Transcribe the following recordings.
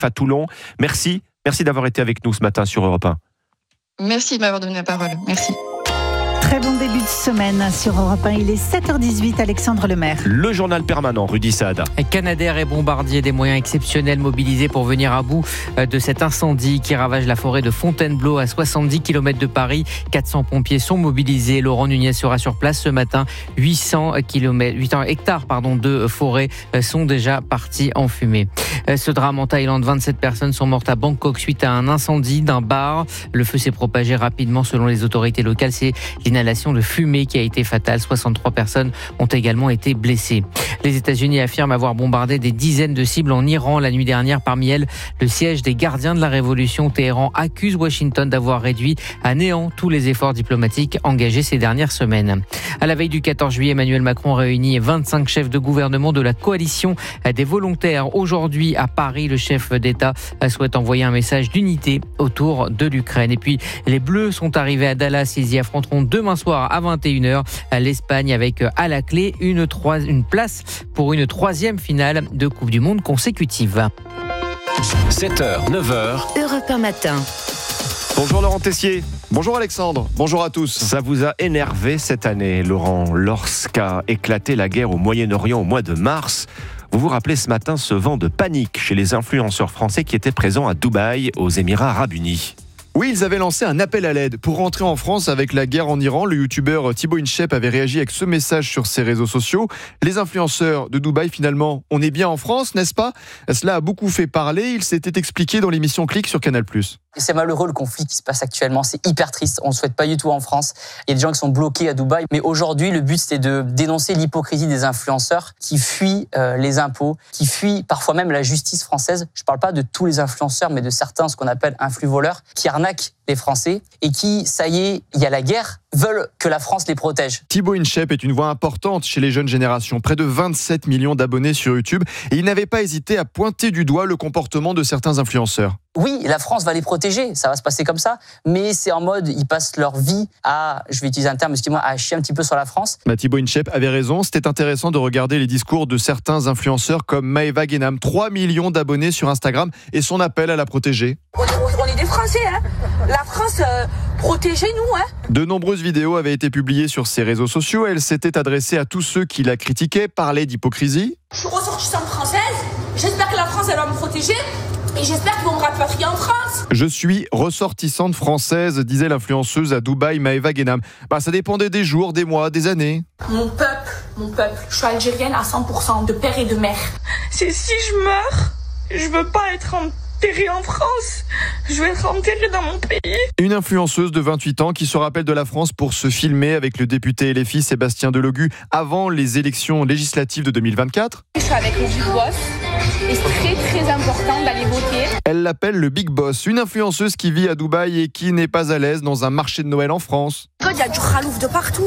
à Toulon. Merci d'avoir été avec nous ce matin sur Europe 1. Merci de m'avoir donné la parole. Merci. Très bon début de semaine sur Europe 1. Il est 7h18, Alexandre Lemaire. Le journal permanent, Rudy Saad. Canadair et Bombardier, des moyens exceptionnels mobilisés pour venir à bout de cet incendie qui ravage la forêt de Fontainebleau à 70 km de Paris. 400 pompiers sont mobilisés. Laurent Nunez sera sur place ce matin. 800 hectares de forêt sont déjà partis en fumée. Ce drame en Thaïlande, 27 personnes sont mortes à Bangkok suite à un incendie d'un bar. Le feu s'est propagé rapidement selon les autorités locales. C'est l'inhalation de fumée qui a été fatale. 63 personnes ont également été blessées. Les États-Unis affirment avoir bombardé des dizaines de cibles en Iran la nuit dernière. Parmi elles, le siège des gardiens de la Révolution. Téhéran accuse Washington d'avoir réduit à néant tous les efforts diplomatiques engagés ces dernières semaines. À la veille du 14 juillet, Emmanuel Macron réunit 25 chefs de gouvernement de la coalition des volontaires. Aujourd'hui, à Paris, le chef d'État souhaite envoyer un message d'unité autour de l'Ukraine. Et puis, les Bleus sont arrivés à Dallas. Ils y affronteront demain soir à 21h l'Espagne avec à la clé une place pour une troisième finale de Coupe du Monde consécutive. 7h, 9h. Europe 1 matin. Bonjour Laurent Tessier. Bonjour Alexandre, bonjour à tous. Ça vous a énervé cette année, Laurent, lorsqu'a éclaté la guerre au Moyen-Orient au mois de mars. Vous vous rappelez ce matin ce vent de panique chez les influenceurs français qui étaient présents à Dubaï, aux Émirats Arabes Unis. Oui, ils avaient lancé un appel à l'aide. Pour rentrer en France avec la guerre en Iran, le youtubeur Thibaut Inchep avait réagi avec ce message sur ses réseaux sociaux. Les influenceurs de Dubaï, finalement, on est bien en France, n'est-ce pas ? Cela a beaucoup fait parler. Il s'était expliqué dans l'émission Click sur Canal+. C'est malheureux le conflit qui se passe actuellement, c'est hyper triste, on ne le souhaite pas du tout en France. Il y a des gens qui sont bloqués à Dubaï, mais aujourd'hui le but c'était de dénoncer l'hypocrisie des influenceurs qui fuient les impôts, qui fuient parfois même la justice française. Je ne parle pas de tous les influenceurs, mais de certains, ce qu'on appelle influx-voleurs, qui arnaquent les Français et qui, ça y est, il y a la guerre, veulent que la France les protège. Thibaut Inchep est une voix importante chez les jeunes générations, près de 27 millions d'abonnés sur YouTube, et il n'avait pas hésité à pointer du doigt le comportement de certains influenceurs. Oui, la France va les protéger, ça va se passer comme ça, mais c'est en mode, ils passent leur vie à, je vais utiliser un terme, excusez-moi, à chier un petit peu sur la France. Thibaut Inchep avait raison, c'était intéressant de regarder les discours de certains influenceurs comme Maëva Guénam, 3 millions d'abonnés sur Instagram, et son appel à la protéger. On est des Français, hein. La France, protégez-nous, hein. De nombreuses vidéos avaient été publiées sur ses réseaux sociaux, elle s'était adressée à tous ceux qui la critiquaient, parlait d'hypocrisie. Je suis ressortissante française, j'espère que la France, elle va me protéger. Et j'espère qu'ils vont me rapatrier en France. Je suis ressortissante française, disait l'influenceuse à Dubaï, Maëva Guénam. Ça dépendait des jours, des mois, des années. Mon peuple, je suis algérienne à 100%, de père et de mère. C'est si je meurs, je veux pas être enterrée en France, je veux être enterrée dans mon pays. Une influenceuse de 28 ans qui se rappelle de la France pour se filmer avec le député LFI Sébastien Delogu avant les élections législatives de 2024. Je suis avec le Big Boss. Et c'est très très important d'aller voter. Elle l'appelle le Big Boss, une influenceuse qui vit à Dubaï et qui n'est pas à l'aise dans un marché de Noël en France. Il y a du khalouf de partout.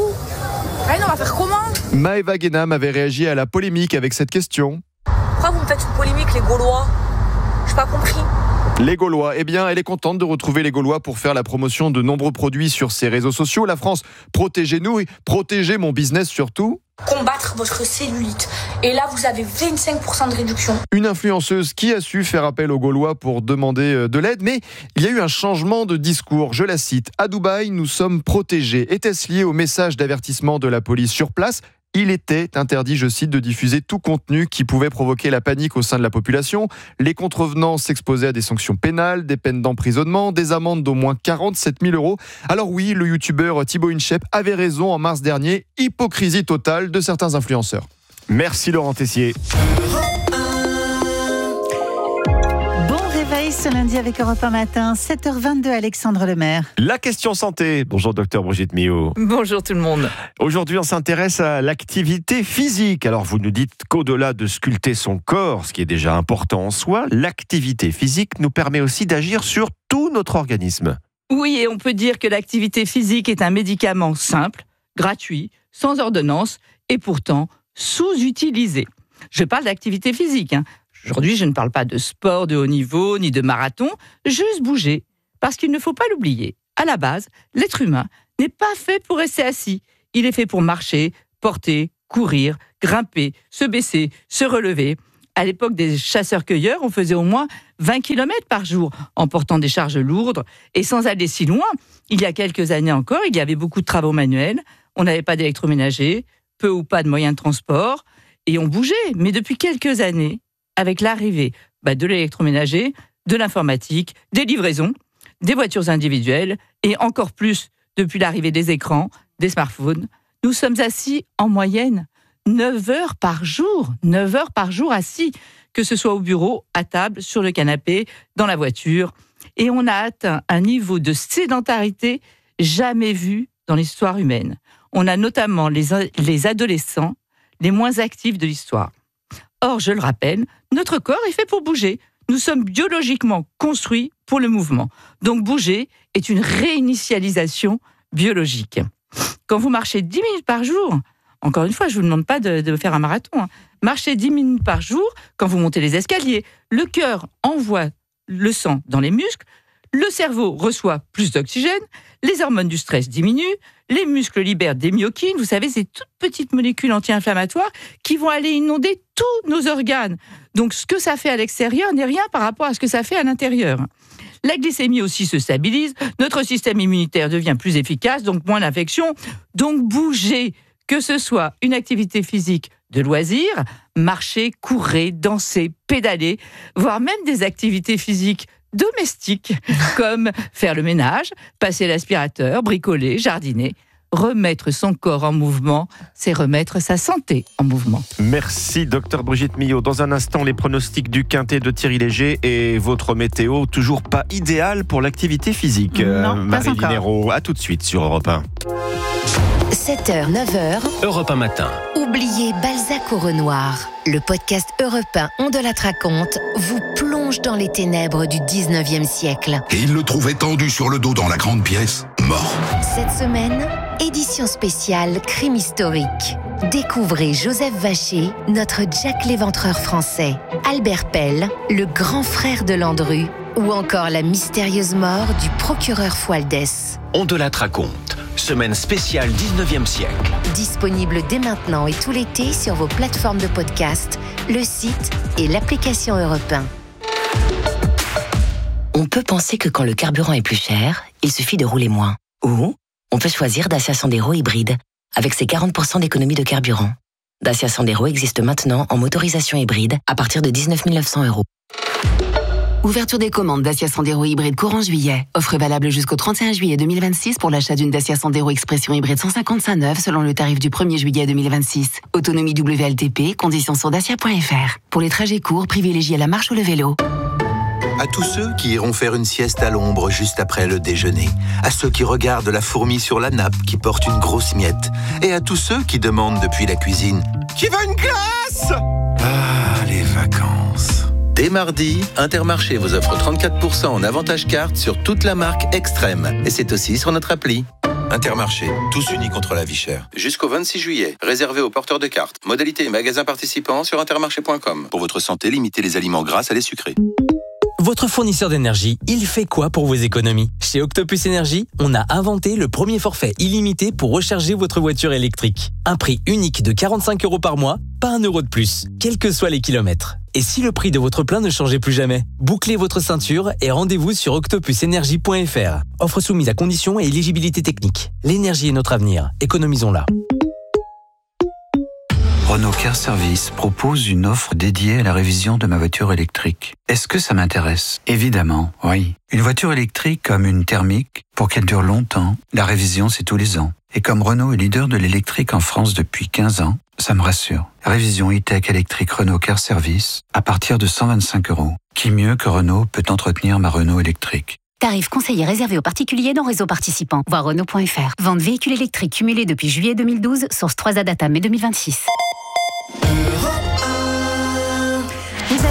On va faire comment ? Maëva Guénam avait réagi à la polémique avec cette question. Pourquoi vous me faites une polémique, les Gaulois ? J'ai pas compris. Les Gaulois, elle est contente de retrouver les Gaulois pour faire la promotion de nombreux produits sur ses réseaux sociaux. La France, protégez-nous et protégez mon business surtout. Combattre votre cellulite. Et là, vous avez 25% de réduction. Une influenceuse qui a su faire appel aux Gaulois pour demander de l'aide, mais il y a eu un changement de discours. Je la cite. À Dubaï, nous sommes protégés. Était-ce lié au message d'avertissement de la police sur place ? Il était interdit, je cite, de diffuser tout contenu qui pouvait provoquer la panique au sein de la population. Les contrevenants s'exposaient à des sanctions pénales, des peines d'emprisonnement, des amendes d'au moins 47 000 €. Alors oui, le youtubeur Thibaut Inchep avait raison en mars dernier. Hypocrisie totale de certains influenceurs. Merci Laurent Tessier. Ce lundi avec Europe 1 matin, 7h22, Alexandre Lemaire. La question santé. Bonjour docteur Brigitte Millot. Bonjour tout le monde. Aujourd'hui, on s'intéresse à l'activité physique. Alors vous nous dites qu'au-delà de sculpter son corps, ce qui est déjà important en soi, l'activité physique nous permet aussi d'agir sur tout notre organisme. Oui, et on peut dire que l'activité physique est un médicament simple, gratuit, sans ordonnance et pourtant sous-utilisé. Je parle d'activité physique, Aujourd'hui, je ne parle pas de sport de haut niveau, ni de marathon, juste bouger. Parce qu'il ne faut pas l'oublier. À la base, l'être humain n'est pas fait pour rester assis. Il est fait pour marcher, porter, courir, grimper, se baisser, se relever. À l'époque des chasseurs-cueilleurs, on faisait au moins 20 km par jour en portant des charges lourdes. Et sans aller si loin, il y a quelques années encore, il y avait beaucoup de travaux manuels. On n'avait pas d'électroménager, peu ou pas de moyens de transport. Et on bougeait. Mais depuis quelques années, avec l'arrivée de l'électroménager, de l'informatique, des livraisons, des voitures individuelles et encore plus depuis l'arrivée des écrans, des smartphones, nous sommes assis en moyenne 9 heures par jour. 9 heures par jour assis, que ce soit au bureau, à table, sur le canapé, dans la voiture. Et on a atteint un niveau de sédentarité jamais vu dans l'histoire humaine. On a notamment les adolescents les moins actifs de l'histoire. Or, je le rappelle, notre corps est fait pour bouger. Nous sommes biologiquement construits pour le mouvement. Donc bouger est une réinitialisation biologique. Quand vous marchez 10 minutes par jour, encore une fois, je ne vous demande pas de faire un marathon, marchez 10 minutes par jour, quand vous montez les escaliers, le cœur envoie le sang dans les muscles, le cerveau reçoit plus d'oxygène, les hormones du stress diminuent, les muscles libèrent des myokines, vous savez, ces toutes petites molécules anti-inflammatoires qui vont aller inonder tous nos organes. Donc ce que ça fait à l'extérieur n'est rien par rapport à ce que ça fait à l'intérieur. La glycémie aussi se stabilise, notre système immunitaire devient plus efficace, donc moins d'infections. Donc bouger, que ce soit une activité physique de loisir, marcher, courir, danser, pédaler, voire même des activités physiques domestiques, comme faire le ménage, passer l'aspirateur, bricoler, jardiner. Remettre son corps en mouvement, c'est remettre sa santé en mouvement. Merci, Dr Brigitte Millot. Dans un instant, les pronostics du Quintet de Thierry Léger et votre météo, toujours pas idéale pour l'activité physique. Non, Marie Linero, à tout de suite sur Europe 1. 7h, 9h, Europe 1 matin. oubliez Balzac au Renoir. Le podcast Europe 1 On de la raconte vous plonge dans les ténèbres du 19e siècle. Et il le trouvait tendu sur le dos dans la grande pièce, mort. Cette semaine, édition spéciale crime historique. Découvrez Joseph Vacher, notre Jack l'Éventreur français, Albert Pell, le grand frère de Landru, ou encore la mystérieuse mort du procureur Fualdès. On de la raconte. Semaine spéciale 19e siècle. Disponible dès maintenant et tout l'été sur vos plateformes de podcast, le site et l'application Europe 1. On peut penser que quand le carburant est plus cher, il suffit de rouler moins. Ou on peut choisir Dacia Sandero hybride avec ses 40% d'économie de carburant. Dacia Sandero existe maintenant en motorisation hybride à partir de 19 900 €. Ouverture des commandes Dacia Sandero hybride courant juillet. Offre valable jusqu'au 31 juillet 2026 pour l'achat d'une Dacia Sandero Expression hybride 155 neuve selon le tarif du 1er juillet 2026. Autonomie WLTP, conditions sur dacia.fr. Pour les trajets courts, privilégiez la marche ou le vélo. À tous ceux qui iront faire une sieste à l'ombre juste après le déjeuner. À ceux qui regardent la fourmi sur la nappe qui porte une grosse miette. Et à tous ceux qui demandent depuis la cuisine « Qui veut une glace ?» Ah, les vacances. Dès mardi, Intermarché vous offre 34% en avantage carte sur toute la marque Extrême. Et c'est aussi sur notre appli. Intermarché, tous unis contre la vie chère. Jusqu'au 26 juillet, réservé aux porteurs de cartes. Modalités et magasins participants sur intermarché.com. Pour votre santé, limitez les aliments gras à les sucrés. Votre fournisseur d'énergie, il fait quoi pour vos économies ? Chez Octopus Énergie, on a inventé le premier forfait illimité pour recharger votre voiture électrique. Un prix unique de 45 € par mois, pas 1 € de plus, quels que soient les kilomètres. Et si le prix de votre plein ne changeait plus jamais ? Bouclez votre ceinture et rendez-vous sur octopusenergie.fr. Offre soumise à conditions et éligibilité technique. L'énergie est notre avenir, économisons-la. Renault Car Service propose une offre dédiée à la révision de ma voiture électrique. Est-ce que ça m'intéresse ? Évidemment, oui. Une voiture électrique comme une thermique, pour qu'elle dure longtemps, la révision c'est tous les ans. Et comme Renault est leader de l'électrique en France depuis 15 ans, ça me rassure. Révision e-tech électrique Renault Car Service à partir de 125 €. Qui mieux que Renault peut entretenir ma Renault électrique ? Tarif conseillé réservé aux particuliers dans réseau participant. Voir Renault.fr. Vente véhicule électrique cumulée depuis juillet 2012, source 3A data mai 2026. Vous êtes sur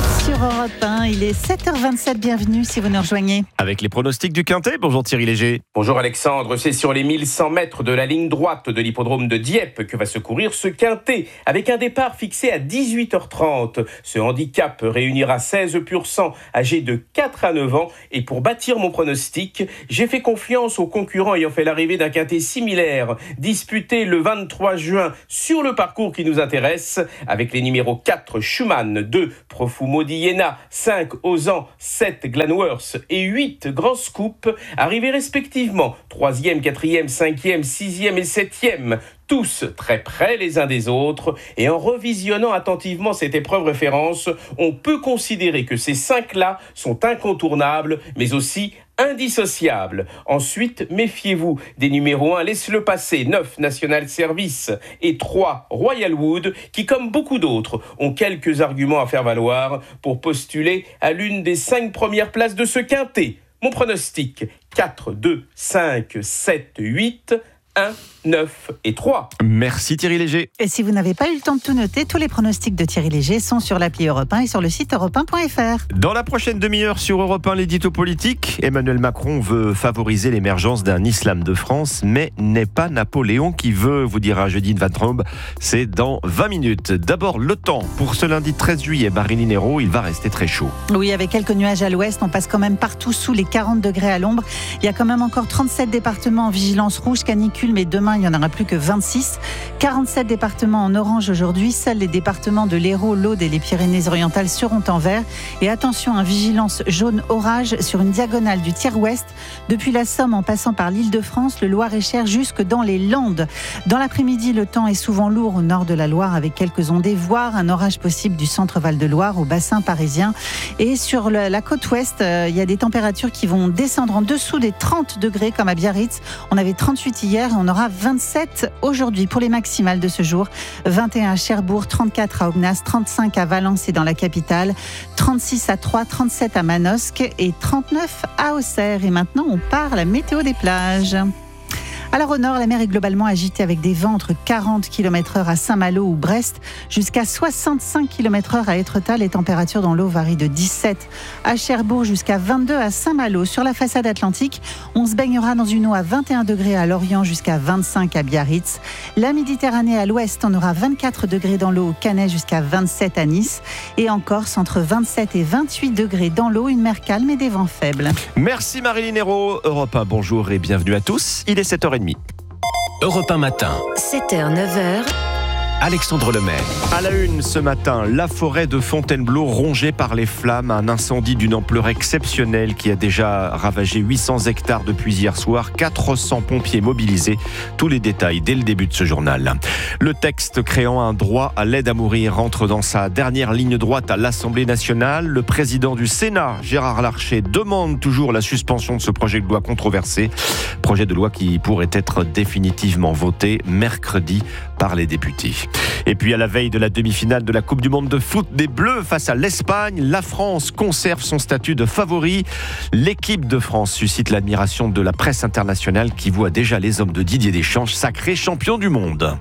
Europe 1, il est 7h27, bienvenue si vous nous rejoignez. Avec les pronostics du Quintet, bonjour Thierry Léger. Bonjour Alexandre, c'est sur les 1100 mètres de la ligne droite de l'hippodrome de Dieppe que va se courir ce Quintet, avec un départ fixé à 18h30. Ce handicap réunira 16 pur sang âgés de 4 à 9 ans, et pour bâtir mon pronostic, j'ai fait confiance aux concurrents ayant fait l'arrivée d'un Quintet similaire, disputé le 23 juin sur le parcours qui nous intéresse, avec les numéros 4 Schumann, 2 Profumo di Iena, 5 Ozan, 7 Glanworth et 8 Grand Scoop, arrivés respectivement 3e, 4e, 5e, 6e et 7e, tous très près les uns des autres, et en revisionnant attentivement cette épreuve référence, on peut considérer que ces 5-là sont incontournables, mais aussi indissociables. Ensuite, méfiez-vous des numéros 1, laisse-le passer, 9 National Service et 3 Royal Wood, qui comme beaucoup d'autres ont quelques arguments à faire valoir pour postuler à l'une des 5 premières places de ce Quintet. Mon pronostic, 4, 2, 5, 7, 8... 1, 9 et 3. Merci Thierry Léger. Et si vous n'avez pas eu le temps de tout noter, tous les pronostics de Thierry Léger sont sur l'appli Europe 1 et sur le site europe1.fr. Dans la prochaine demi-heure sur Europe 1, l'édito politique, Emmanuel Macron veut favoriser l'émergence d'un islam de France, mais n'est pas Napoléon qui veut, vous dira Judith Van Trombe. C'est dans 20 minutes. D'abord, le temps. Pour ce lundi 13 juillet, Marilyn Hérault, il va rester très chaud. Oui, avec quelques nuages à l'ouest, on passe quand même partout sous les 40 degrés à l'ombre. Il y a quand même encore 37 départements en vigilance rouge canicule, mais demain, il n'y en aura plus que 26. 47 départements en orange aujourd'hui. Seuls les départements de l'Hérault, l'Aude et les Pyrénées-Orientales seront en vert. Et attention, vigilance jaune orage sur une diagonale du tiers ouest, depuis la Somme en passant par l'Île-de-France, le Loir-et-Cher jusque dans les Landes. Dans l'après-midi, le temps est souvent lourd au nord de la Loire avec quelques ondées, voire un orage possible du centre Val-de-Loire au bassin parisien. Et sur la côte ouest, il y a des températures qui vont descendre en dessous des 30 degrés comme à Biarritz. On avait 38 hier et on aura 27 aujourd'hui pour les maximales de ce jour. 21 à Cherbourg, 34 à Aubenas, 35 à Valence et dans la capitale, 36 à Troyes, 37 à Manosque et 39 à Auxerre. Et maintenant, on part à la météo des plages. Alors au nord, la mer est globalement agitée avec des vents entre 40 km/h à Saint-Malo ou Brest jusqu'à 65 km/h à Étretat. Les températures dans l'eau varient de 17 à Cherbourg jusqu'à 22 à Saint-Malo. Sur la façade atlantique, on se baignera dans une eau à 21 degrés à Lorient jusqu'à 25 à Biarritz. La Méditerranée à l'ouest, on aura 24 degrés dans l'eau au Canet jusqu'à 27 à Nice. Et en Corse, entre 27 et 28 degrés dans l'eau, une mer calme et des vents faibles. Merci Marilyn Hérault. Europe 1, bonjour et bienvenue à tous. Il est 7h30. Europe 1 matin. 7h, 9h. Alexandre Lemaire. À la une ce matin, la forêt de Fontainebleau rongée par les flammes, un incendie d'une ampleur exceptionnelle qui a déjà ravagé 800 hectares depuis hier soir, 400 pompiers mobilisés. Tous les détails dès le début de ce journal. Le texte créant un droit à l'aide à mourir rentre dans sa dernière ligne droite à l'Assemblée nationale. Le président du Sénat, Gérard Larcher, demande toujours la suspension de ce projet de loi controversé. Projet de loi qui pourrait être définitivement voté mercredi par les députés. Et puis à la veille de la demi-finale de la Coupe du Monde de foot des Bleus face à l'Espagne, la France conserve son statut de favori. L'équipe de France suscite l'admiration de la presse internationale qui voit déjà les hommes de Didier Deschamps sacrés champions du monde.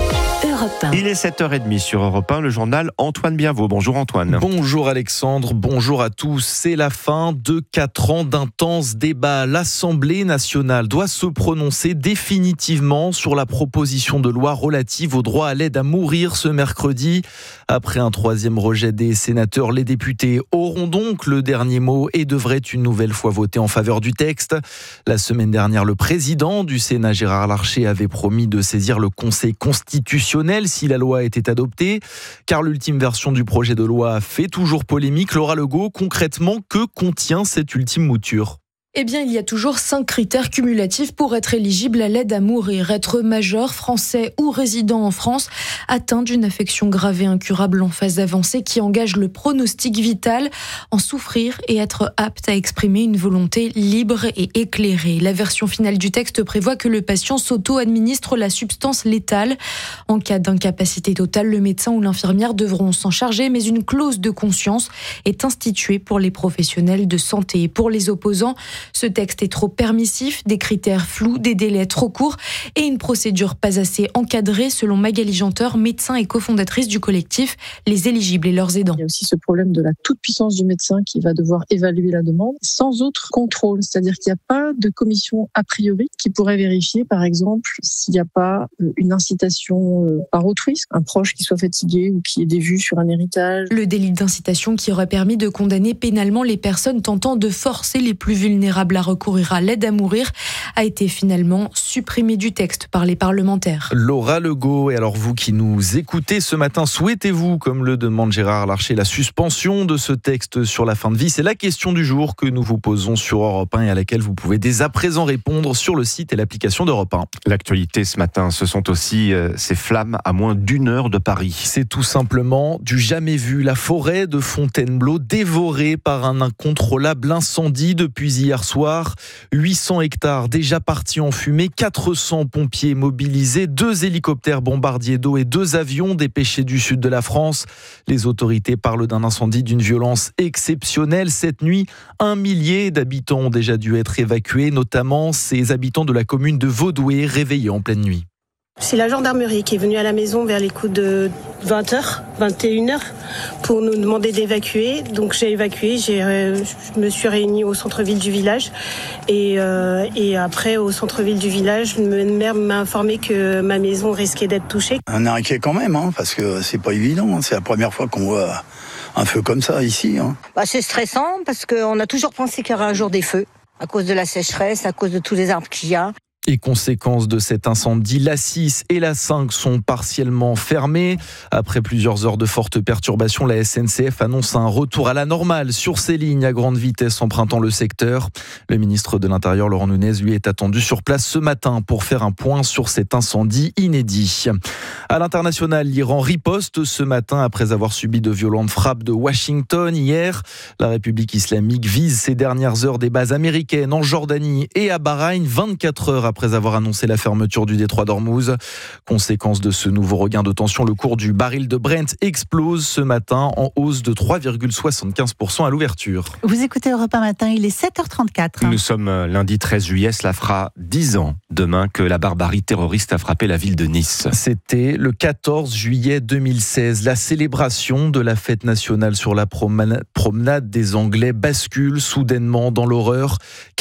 Il est 7h30 sur Europe 1, le journal Antoine Bienvaux. Bonjour Antoine. Bonjour Alexandre, bonjour à tous. C'est la fin de 4 ans d'intenses débats. L'Assemblée nationale doit se prononcer définitivement sur la proposition de loi relative au droit à l'aide à mourir ce mercredi. Après un 3e rejet des sénateurs, les députés auront donc le dernier mot et devraient une nouvelle fois voter en faveur du texte. La semaine dernière, le président du Sénat, Gérard Larcher, avait promis de saisir le Conseil constitutionnel si la loi était adoptée, car l'ultime version du projet de loi fait toujours polémique. Laura Legault, concrètement, que contient cette ultime mouture ? Eh bien, il y a toujours 5 critères cumulatifs pour être éligible à l'aide à mourir. Être majeur, français ou résident en France, atteint d'une affection grave et incurable en phase avancée qui engage le pronostic vital, en souffrir et être apte à exprimer une volonté libre et éclairée. La version finale du texte prévoit que le patient s'auto-administre la substance létale. En cas d'incapacité totale, le médecin ou l'infirmière devront s'en charger, mais une clause de conscience est instituée pour les professionnels de santé. Et pour les opposants, Ce texte est trop permissif, des critères flous, des délais trop courts et une procédure pas assez encadrée, selon Magali Janteur, médecin et cofondatrice du collectif Les Éligibles et leurs aidants. Il y a aussi ce problème de la toute-puissance du médecin qui va devoir évaluer la demande sans autre contrôle. C'est-à-dire qu'il n'y a pas de commission a priori qui pourrait vérifier, par exemple, s'il n'y a pas une incitation par autrui, un proche qui soit fatigué ou qui ait des vues sur un héritage. Le délit d'incitation qui aurait permis de condamner pénalement les personnes tentant de forcer les plus vulnérables à recourir à l'aide à mourir a été finalement supprimé du texte par les parlementaires. Laura Legault, et alors vous qui nous écoutez ce matin, souhaitez-vous, comme le demande Gérard Larcher, la suspension de ce texte sur la fin de vie? C'est la question du jour que nous vous posons sur Europe 1 et à laquelle vous pouvez dès à présent répondre sur le site et l'application d'Europe 1. L'actualité ce matin, ce sont aussi ces flammes à moins d'1 heure de Paris. C'est tout simplement du jamais vu. La forêt de Fontainebleau dévorée par un incontrôlable incendie depuis hier soir. 800 hectares déjà partis en fumée, 400 pompiers mobilisés, 2 hélicoptères bombardiers d'eau et 2 avions dépêchés du sud de la France. Les autorités parlent d'un incendie d'une violence exceptionnelle. Cette nuit, 1 millier d'habitants ont déjà dû être évacués, notamment ces habitants de la commune de Vaudoué réveillés en pleine nuit. C'est la gendarmerie qui est venue à la maison vers les coups de 20h, 21h pour nous demander d'évacuer. Donc j'ai évacué, je me suis réunie au centre-ville du village et après au centre-ville du village, une mère m'a informé que ma maison risquait d'être touchée. On est inquiet quand même parce que c'est pas évident, c'est la première fois qu'on voit un feu comme ça ici. C'est stressant parce qu'on a toujours pensé qu'il y aurait un jour des feux à cause de la sécheresse, à cause de tous les arbres qu'il y a. Et conséquence de cet incendie, la 6 et la 5 sont partiellement fermées. Après plusieurs heures de fortes perturbations, la SNCF annonce un retour à la normale sur ces lignes à grande vitesse empruntant le secteur. Le ministre de l'Intérieur, Laurent Nunez, lui est attendu sur place ce matin pour faire un point sur cet incendie inédit. À l'international, l'Iran riposte ce matin après avoir subi de violentes frappes de Washington hier. La République islamique vise ces dernières heures des bases américaines en Jordanie et à Bahreïn, 24 heures après avoir annoncé la fermeture du détroit d'Ormuz. Conséquence de ce nouveau regain de tension, le cours du baril de Brent explose ce matin en hausse de 3,75% à l'ouverture. Vous écoutez Europe 1 matin, il est 7h34. Nous sommes lundi 13 juillet, cela fera 10 ans demain que la barbarie terroriste a frappé la ville de Nice. C'était le 14 juillet 2016. La célébration de la fête nationale sur la promenade des Anglais bascule soudainement dans l'horreur.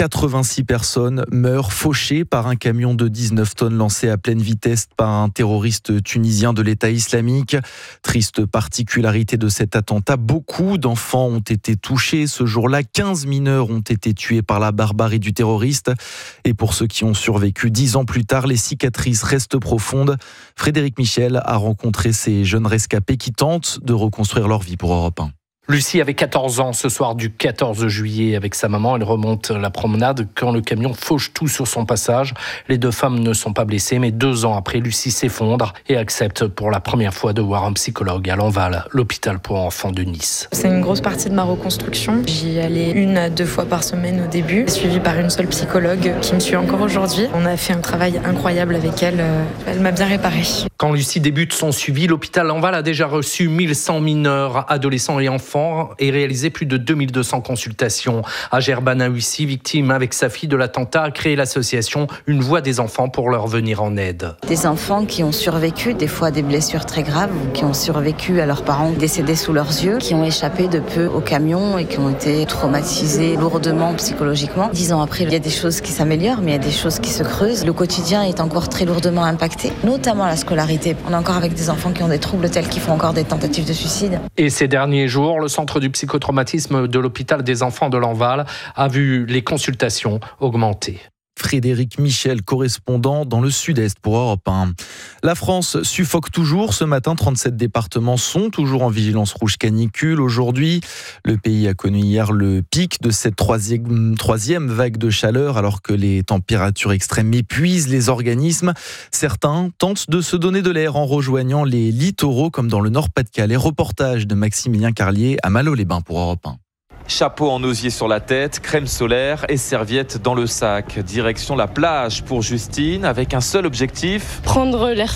86 personnes meurent fauchées par un camion de 19 tonnes lancé à pleine vitesse par un terroriste tunisien de l'État islamique. Triste particularité de cet attentat, beaucoup d'enfants ont été touchés. Ce jour-là, 15 mineurs ont été tués par la barbarie du terroriste. Et pour ceux qui ont survécu 10 ans plus tard, les cicatrices restent profondes. Frédéric Michel a rencontré ces jeunes rescapés qui tentent de reconstruire leur vie pour Europe 1. Lucie avait 14 ans ce soir du 14 juillet avec sa maman. Elle remonte la promenade quand le camion fauche tout sur son passage. Les 2 femmes ne sont pas blessées, mais 2 ans après, Lucie s'effondre et accepte pour la première fois de voir un psychologue à Lanval, l'hôpital pour enfants de Nice. C'est une grosse partie de ma reconstruction. J'y allais 1 à 2 fois par semaine au début, suivie par une seule psychologue qui me suit encore aujourd'hui. On a fait un travail incroyable avec elle. Elle m'a bien réparée. Quand Lucie débute son suivi, l'hôpital Lanval a déjà reçu 1100 mineurs, adolescents et enfants et réalisé plus de 2200 consultations. Ager Banawissi, victime avec sa fille de l'attentat, a créé l'association Une Voix des enfants pour leur venir en aide. Des enfants qui ont survécu, des fois des blessures très graves, qui ont survécu à leurs parents décédés sous leurs yeux, qui ont échappé de peu au camion et qui ont été traumatisés lourdement psychologiquement. 10 ans après, il y a des choses qui s'améliorent, mais il y a des choses qui se creusent. Le quotidien est encore très lourdement impacté, notamment la scolarité. On est encore avec des enfants qui ont des troubles tels qu'ils font encore des tentatives de suicide. Et ces derniers jours, le centre du psychotraumatisme de l'hôpital des enfants de Lanval a vu les consultations augmenter. Frédéric Michel, correspondant dans le sud-est pour Europe 1. La France suffoque toujours. Ce matin, 37 départements sont toujours en vigilance rouge canicule. Aujourd'hui, le pays a connu hier le pic de cette troisième vague de chaleur alors que les températures extrêmes épuisent les organismes. Certains tentent de se donner de l'air en rejoignant les littoraux comme dans le Nord-Pas-de-Calais. Reportage de Maximilien Carlier à Malo-les-Bains pour Europe 1. Chapeau en osier sur la tête, crème solaire et serviette dans le sac. Direction la plage pour Justine avec un seul objectif. Prendre l'air frais.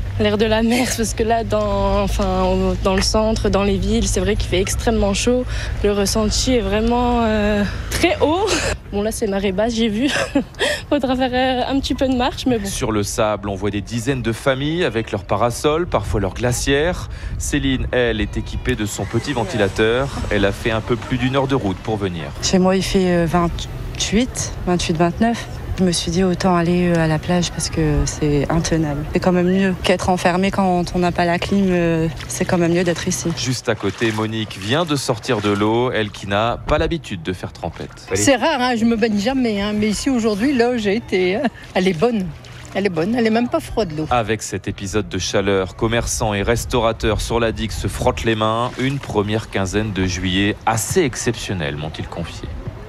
l'air de la mer, parce que là, dans le centre, dans les villes, c'est vrai qu'il fait extrêmement chaud. Le ressenti est vraiment très haut. Bon, là, c'est marée basse, j'ai vu. Faudra faire un petit peu de marche, mais bon. Sur le sable, on voit des dizaines de familles avec leurs parasols, parfois leurs glacières. Céline, elle, est équipée de son petit ventilateur. Elle a fait un peu plus d'1 heure de route pour venir. Chez moi, il fait 28, 29. Je me suis dit autant aller à la plage parce que c'est intenable. C'est quand même mieux qu'être enfermé quand on n'a pas la clim. C'est quand même mieux d'être ici. Juste à côté, Monique vient de sortir de l'eau, elle qui n'a pas l'habitude de faire trempette. C'est rare, je me baigne jamais. Mais ici aujourd'hui, là où j'ai été, elle est bonne. Elle est bonne, elle est même pas froide l'eau. Avec cet épisode de chaleur, commerçants et restaurateurs sur la digue se frottent les mains. Une première quinzaine de juillet assez exceptionnelle, m'ont-ils confié.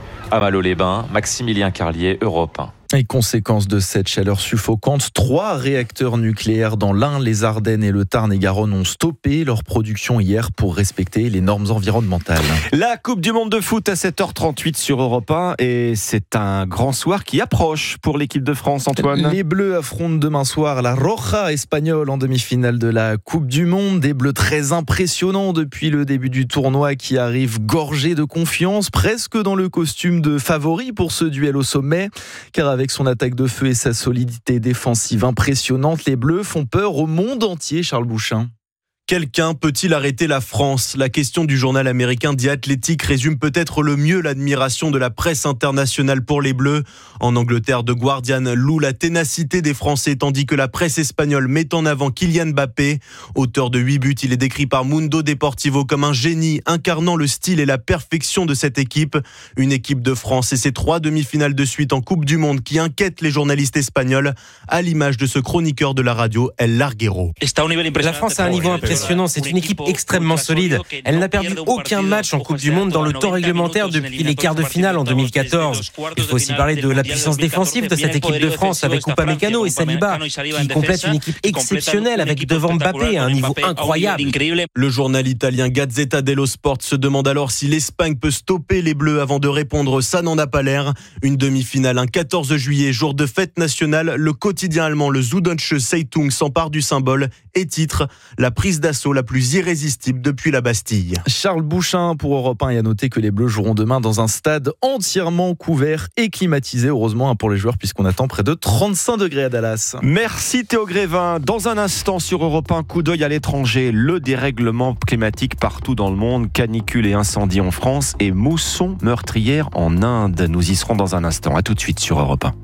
À Malo-les-Bains, Maximilien Carlier, Europe 1. Et conséquence de cette chaleur suffocante, 3 réacteurs nucléaires dans l'Ain, les Ardennes et le Tarn-et-Garonne ont stoppé leur production hier pour respecter les normes environnementales. La Coupe du Monde de foot à 7h38 sur Europe 1 et c'est un grand soir qui approche pour l'équipe de France, Antoine. Les Bleus affrontent demain soir la Roja espagnole en demi-finale de la Coupe du Monde. Des Bleus très impressionnants depuis le début du tournoi qui arrivent gorgés de confiance, presque dans le costume de favori pour ce duel au sommet. Car avec son attaque de feu et sa solidité défensive impressionnante, les Bleus font peur au monde entier, Charles Bouchin. Quelqu'un peut-il arrêter la France ? La question du journal américain The Athletic résume peut-être le mieux l'admiration de la presse internationale pour les Bleus. En Angleterre, The Guardian loue la ténacité des Français, tandis que la presse espagnole met en avant Kylian Mbappé. Auteur de 8 buts, il est décrit par Mundo Deportivo comme un génie, incarnant le style et la perfection de cette équipe. Une équipe de France et ses 3 demi-finales de suite en Coupe du Monde qui inquiètent les journalistes espagnols, à l'image de ce chroniqueur de la radio, El Larguero. La France a un niveau impressionnant. C'est une équipe extrêmement solide. Elle n'a perdu aucun match en Coupe du Monde dans le temps réglementaire depuis les quarts de finale en 2014. Il faut aussi parler de la puissance défensive de cette équipe de France avec Upamecano et Saliba qui complètent une équipe exceptionnelle avec devant Mbappé à un niveau incroyable. Le journal italien Gazzetta dello Sport se demande alors si l'Espagne peut stopper les Bleus avant de répondre ça n'en a pas l'air. Une demi-finale un 14 juillet, jour de fête nationale, le quotidien allemand le Süddeutsche Zeitung s'empare du symbole et titre la prise d'assaut la plus irrésistible depuis la Bastille. Charles Bouchin pour Europe 1 et à noter que les Bleus joueront demain dans un stade entièrement couvert et climatisé, heureusement pour les joueurs puisqu'on attend près de 35 degrés à Dallas. Merci Théo Grévin. Dans un instant sur Europe 1, coup d'œil à l'étranger, le dérèglement climatique partout dans le monde, canicule et incendie en France et mousson meurtrière en Inde. Nous y serons dans un instant. À tout de suite sur Europe 1.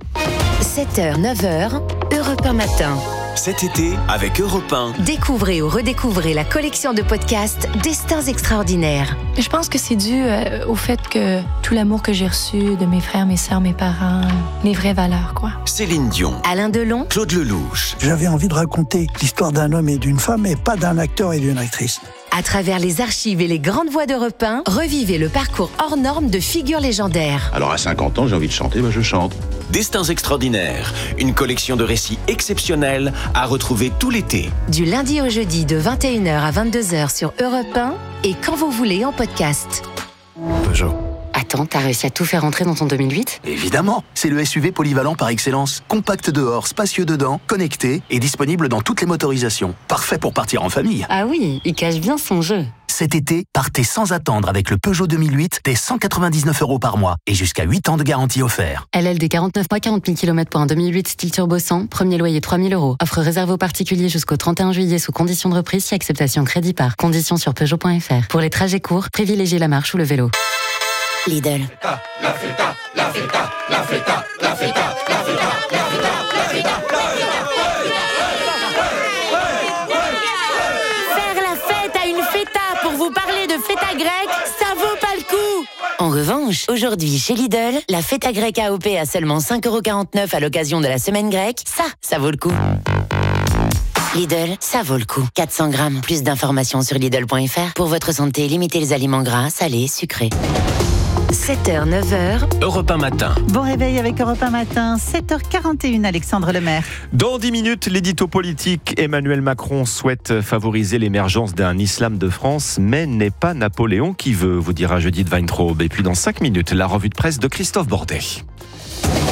7h, 9h, Europe 1 matin. Cet été, avec Europe 1. Découvrez ou redécouvrez la collection de podcasts Destins extraordinaires. Je pense que c'est dû au fait que tout l'amour que j'ai reçu de mes frères, mes sœurs, mes parents, les vraies valeurs, quoi. Céline Dion. Alain Delon. Claude Lelouch. J'avais envie de raconter l'histoire d'un homme et d'une femme et pas d'un acteur et d'une actrice. À travers les archives et les grandes voix d'Europe 1, revivez le parcours hors norme de figures légendaires. Alors à 50 ans, j'ai envie de chanter, je chante. Destins extraordinaires, une collection de récits exceptionnels à retrouver tout l'été. Du lundi au jeudi de 21h à 22h sur Europe 1 et quand vous voulez en podcast. Peugeot. Attends, t'as réussi à tout faire rentrer dans ton 2008 ? Évidemment, c'est le SUV polyvalent par excellence. Compact dehors, spacieux dedans, connecté et disponible dans toutes les motorisations. Parfait pour partir en famille. Ah oui, il cache bien son jeu. Cet été, partez sans attendre avec le Peugeot 2008 dès 199 € par mois et jusqu'à 8 ans de garantie offert. LLD 49 mois, 40 000 km pour un 2008 style turbo 100, premier loyer 3 000 €. Offre réservée aux particuliers jusqu'au 31 juillet sous condition de reprise si acceptation crédit par. Conditions sur Peugeot.fr. Pour les trajets courts, privilégiez la marche ou le vélo. Lidl. La feta, la feta, la feta, la feta, la feta, la feta, la feta. Faire la fête à une feta pour vous parler de feta grecque, ça vaut pas le coup. En revanche, aujourd'hui chez Lidl, la feta grecque AOP à seulement 5,49 € à l'occasion de la semaine grecque, ça vaut le coup. Lidl, ça vaut le coup. 400 grammes. Plus d'informations sur Lidl.fr. Pour votre santé, limitez les aliments gras, salés, sucrés. 7h, 9h. Europe 1 matin. Bon réveil avec Europe 1 matin, 7h41, Alexandre Lemaire. Dans 10 minutes, l'édito politique. Emmanuel Macron souhaite favoriser l'émergence d'un islam de France, mais n'est pas Napoléon qui veut, vous dira Judith Weintraub. Et puis dans 5 minutes, la revue de presse de Christophe Bordet.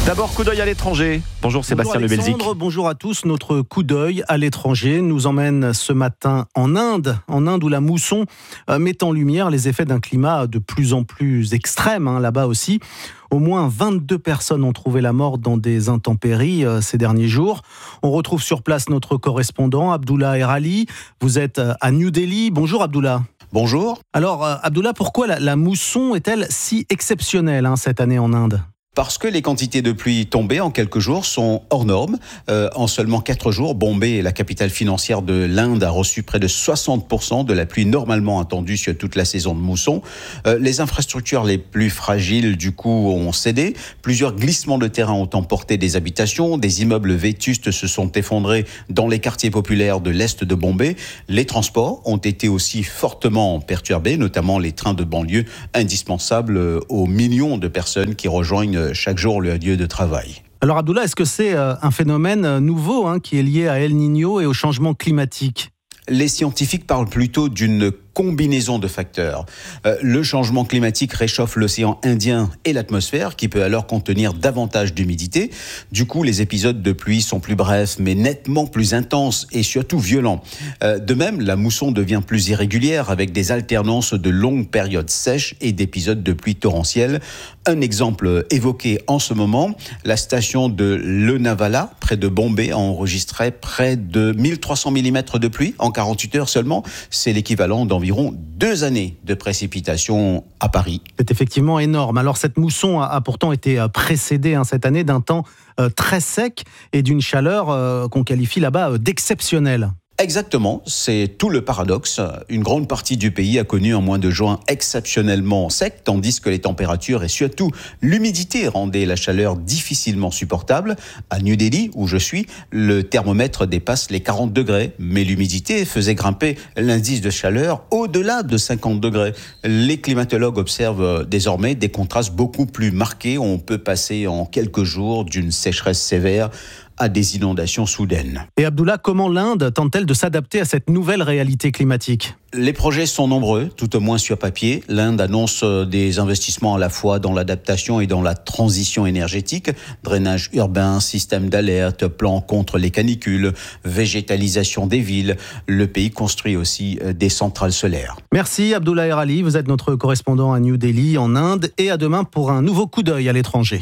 D'abord, coup d'œil à l'étranger. Bonjour Sébastien Le Belzic. Bonjour à tous. Notre coup d'œil à l'étranger nous emmène ce matin en Inde où la mousson met en lumière les effets d'un climat de plus en plus extrême, là-bas aussi. Au moins 22 personnes ont trouvé la mort dans des intempéries ces derniers jours. On retrouve sur place notre correspondant Abdullah Erali. Vous êtes à New Delhi. Bonjour Abdullah. Bonjour. Alors Abdullah, pourquoi la mousson est-elle si exceptionnelle cette année en Inde ? Parce que les quantités de pluie tombées en quelques jours sont hors normes. En seulement 4 jours, Bombay, la capitale financière de l'Inde, a reçu près de 60% de la pluie normalement attendue sur toute la saison de mousson. Les infrastructures les plus fragiles, du coup, ont cédé. Plusieurs glissements de terrain ont emporté des habitations. Des immeubles vétustes se sont effondrés dans les quartiers populaires de l'Est de Bombay. Les transports ont été aussi fortement perturbés, notamment les trains de banlieue indispensables aux millions de personnes qui rejoignent chaque jour le lieu de travail. Alors Abdullah, est-ce que c'est un phénomène nouveau qui est lié à El Niño et au changement climatique ? Les scientifiques parlent plutôt d'une combinaison de facteurs. Le changement climatique réchauffe l'océan Indien et l'atmosphère, qui peut alors contenir davantage d'humidité. Du coup, les épisodes de pluie sont plus brefs, mais nettement plus intenses et surtout violents. De même, la mousson devient plus irrégulière, avec des alternances de longues périodes sèches et d'épisodes de pluie torrentielle. Un exemple évoqué en ce moment, la station de Lonavala, près de Bombay, a enregistré près de 1300 mm de pluie en 48 heures seulement. C'est l'équivalent d'environ 2 années de précipitations à Paris. C'est effectivement énorme. Alors cette mousson a pourtant été précédée cette année d'un temps très sec et d'une chaleur qu'on qualifie là-bas d'exceptionnelle. Exactement, c'est tout le paradoxe. Une grande partie du pays a connu un mois de juin exceptionnellement sec, tandis que les températures et surtout l'humidité rendaient la chaleur difficilement supportable. À New Delhi, où je suis, le thermomètre dépasse les 40 degrés, mais l'humidité faisait grimper l'indice de chaleur au-delà de 50 degrés. Les climatologues observent désormais des contrastes beaucoup plus marqués. On peut passer en quelques jours d'une sécheresse sévère à des inondations soudaines. Et Abdullah, comment l'Inde tente-t-elle de s'adapter à cette nouvelle réalité climatique ? Les projets sont nombreux, tout au moins sur papier. L'Inde annonce des investissements à la fois dans l'adaptation et dans la transition énergétique, drainage urbain, système d'alerte, plan contre les canicules, végétalisation des villes. Le pays construit aussi des centrales solaires. Merci Abdullah Erali, vous êtes notre correspondant à New Delhi en Inde, et à demain pour un nouveau coup d'œil à l'étranger.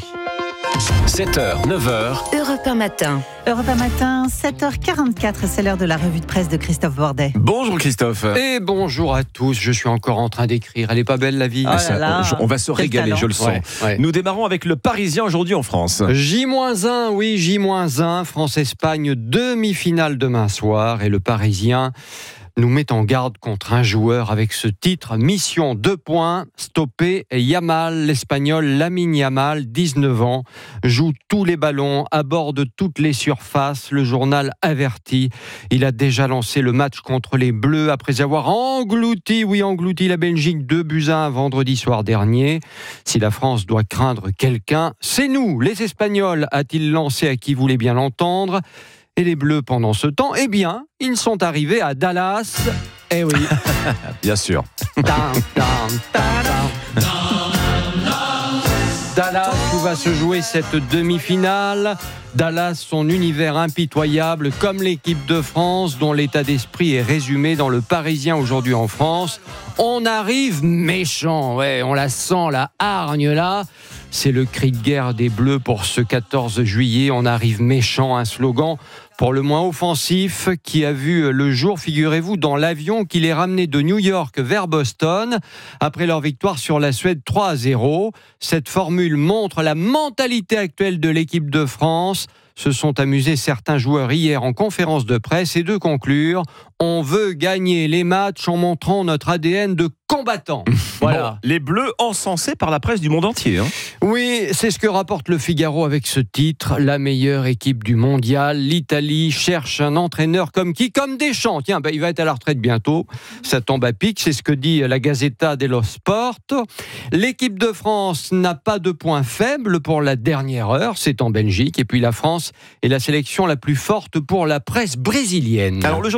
7h, 9h. Europe 1 matin. Europe 1 matin, 7h44, c'est l'heure de la revue de presse de Christophe Bordet. Bonjour Christophe. Et bonjour à tous, je suis encore en train d'écrire. Elle est pas belle la vie? On va se régaler, je le sens. Ouais. Nous démarrons avec le Parisien aujourd'hui en France. J-1, oui, J-1, France-Espagne, demi-finale demain soir. Et le Parisien nous met en garde contre un joueur avec ce titre, mission 2 points, stopper Yamal, l'Espagnol Lamine Yamal, 19 ans, joue tous les ballons, aborde toutes les surfaces, le journal avertit. Il a déjà lancé le match contre les Bleus après avoir englouti la Belgique 2-1 vendredi soir dernier. Si la France doit craindre quelqu'un, c'est nous, les Espagnols, a-t-il lancé à qui voulait bien l'entendre. Et les Bleus, pendant ce temps, eh bien, ils sont arrivés à Dallas. Eh oui. Bien sûr. Dallas, où va se jouer cette demi-finale. Dallas, son univers impitoyable, comme l'équipe de France, dont l'état d'esprit est résumé dans le Parisien aujourd'hui en France. On arrive méchant, ouais, on la sent, la hargne là. C'est le cri de guerre des Bleus pour ce 14 juillet. On arrive méchant, un slogan pour le moins offensif qui a vu le jour, figurez-vous, dans l'avion qui les ramenait de New York vers Boston après leur victoire sur la Suède 3-0. Cette formule montre la mentalité actuelle de l'équipe de France. Se sont amusés certains joueurs hier en conférence de presse et de conclure, on veut gagner les matchs en montrant notre ADN de combattant. Voilà. Bon, les Bleus encensés par la presse du monde entier. Oui, c'est ce que rapporte le Figaro avec ce titre. La meilleure équipe du mondial. L'Italie cherche un entraîneur comme qui? Comme Deschamps. Tiens, il va être à la retraite bientôt. Ça tombe à pic, c'est ce que dit la Gazzetta dello Sport. L'équipe de France n'a pas de point faible pour la dernière heure. C'est en Belgique. Et puis la France est la sélection la plus forte pour la presse brésilienne. Alors le journal L'Équipe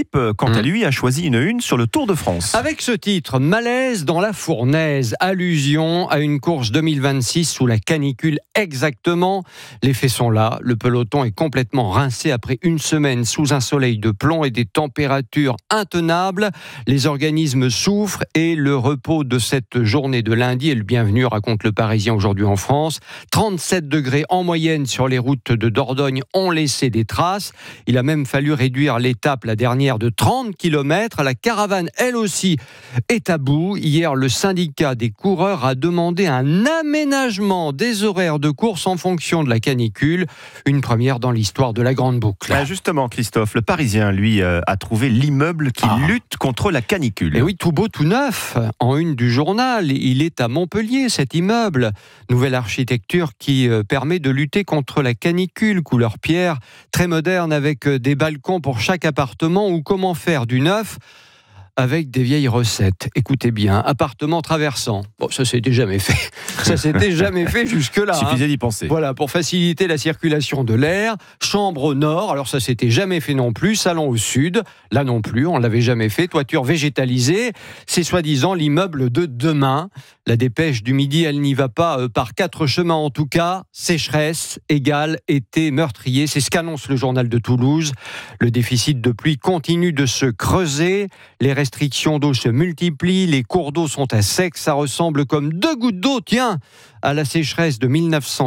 l'équipe, quant à lui, a choisi une une sur le Tour de France. Avec ce titre, malaise dans la fournaise, allusion à une course 2026 sous la canicule exactement. Les faits sont là, le peloton est complètement rincé après une semaine sous un soleil de plomb et des températures intenables. Les organismes souffrent et le repos de cette journée de lundi est le bienvenu, raconte le Parisien aujourd'hui en France. 37 degrés en moyenne sur les routes de Dordogne ont laissé des traces. Il a même fallu réduire l'étape, la dernière, de 30 km. La caravane, elle aussi, est à bout. Hier, le syndicat des coureurs a demandé un aménagement des horaires de course en fonction de la canicule. Une première dans l'histoire de la Grande Boucle. Justement, Christophe, le Parisien, lui, a trouvé l'immeuble qui lutte contre la canicule. Et oui, tout beau, tout neuf. En une du journal, il est à Montpellier, cet immeuble. Nouvelle architecture qui permet de lutter contre la canicule, couleur pierre, très moderne avec des balcons pour chaque appartement, ou comment faire du neuf avec des vieilles recettes. Écoutez bien, appartement traversant. Bon, ça s'était jamais fait. Ça s'était jamais fait jusque-là. Il suffisait d'y penser. Voilà, pour faciliter la circulation de l'air. Chambre au nord, alors ça s'était jamais fait non plus. Salon au sud, là non plus, on l'avait jamais fait. Toiture végétalisée, c'est soi-disant l'immeuble de demain. La dépêche du Midi, elle n'y va pas par 4 chemins en tout cas. Sécheresse égale été meurtrier, c'est ce qu'annonce le journal de Toulouse. Le déficit de pluie continue de se creuser. Les restrictions d'eau se multiplient, les cours d'eau sont à sec, ça ressemble comme 2 gouttes d'eau, tiens, à la sécheresse de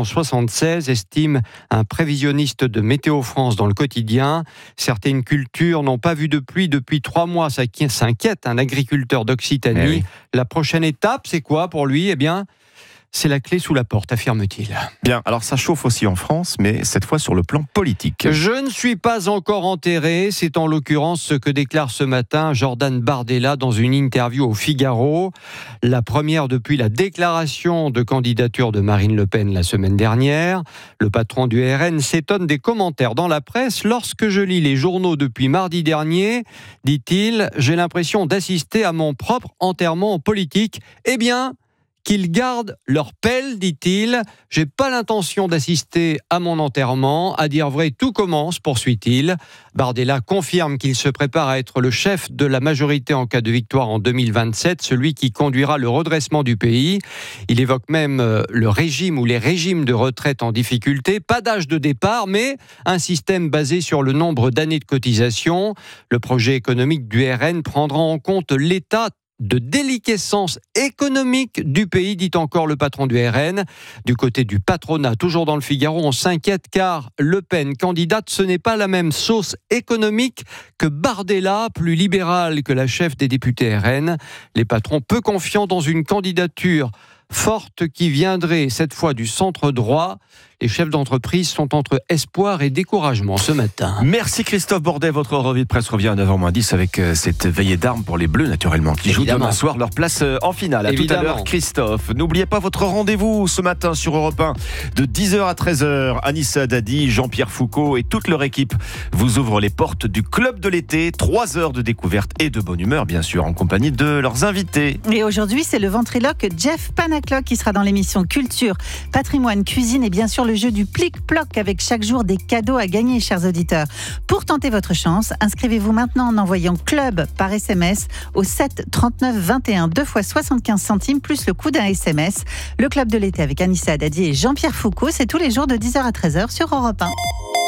1976, estime un prévisionniste de Météo France dans le quotidien. Certaines cultures n'ont pas vu de pluie depuis 3 mois, ça s'inquiète un agriculteur d'Occitanie. Oui. La prochaine étape, c'est quoi pour lui ? Eh bien, c'est la clé sous la porte, affirme-t-il. Bien, alors ça chauffe aussi en France, mais cette fois sur le plan politique. Je ne suis pas encore enterré, c'est en l'occurrence ce que déclare ce matin Jordan Bardella dans une interview au Figaro. La première depuis la déclaration de candidature de Marine Le Pen la semaine dernière. Le patron du RN s'étonne des commentaires dans la presse. Lorsque je lis les journaux depuis mardi dernier, dit-il, j'ai l'impression d'assister à mon propre enterrement politique. Eh bien, qu'ils gardent leur pelle, dit-il. J'ai pas l'intention d'assister à mon enterrement. À dire vrai, tout commence, poursuit-il. Bardella confirme qu'il se prépare à être le chef de la majorité en cas de victoire en 2027, celui qui conduira le redressement du pays. Il évoque même le régime ou les régimes de retraite en difficulté. Pas d'âge de départ, mais un système basé sur le nombre d'années de cotisation. Le projet économique du RN prendra en compte l'état de déliquescence économique du pays, dit encore le patron du RN. Du côté du patronat, toujours dans le Figaro, on s'inquiète car Le Pen, candidate, ce n'est pas la même sauce économique que Bardella, plus libérale que la chef des députés RN. Les patrons peu confiants dans une candidature forte qui viendrait cette fois du centre droit. Les chefs d'entreprise sont entre espoir et découragement ce matin. Merci Christophe Bordet, votre revue de presse revient à 9h-10 avec cette veillée d'armes pour les Bleus naturellement qui jouent demain soir leur place en finale. À tout à l'heure Christophe. N'oubliez pas votre rendez-vous ce matin sur Europe 1 de 10h à 13h. Anissa Dadi, Jean-Pierre Foucault et toute leur équipe vous ouvrent les portes du Club de l'été. 3 heures de découverte et de bonne humeur bien sûr en compagnie de leurs invités. Et aujourd'hui c'est le ventriloque Jeff Panaclock qui sera dans l'émission Culture, Patrimoine, Cuisine et bien sûr le jeu du plic-ploc avec chaque jour des cadeaux à gagner, chers auditeurs. Pour tenter votre chance, inscrivez-vous maintenant en envoyant club par SMS au 7 39 21 2 fois 75 centimes plus le coût d'un SMS. Le Club de l'été avec Anissa Dadi et Jean-Pierre Foucault, c'est tous les jours de 10h à 13h sur Europe 1.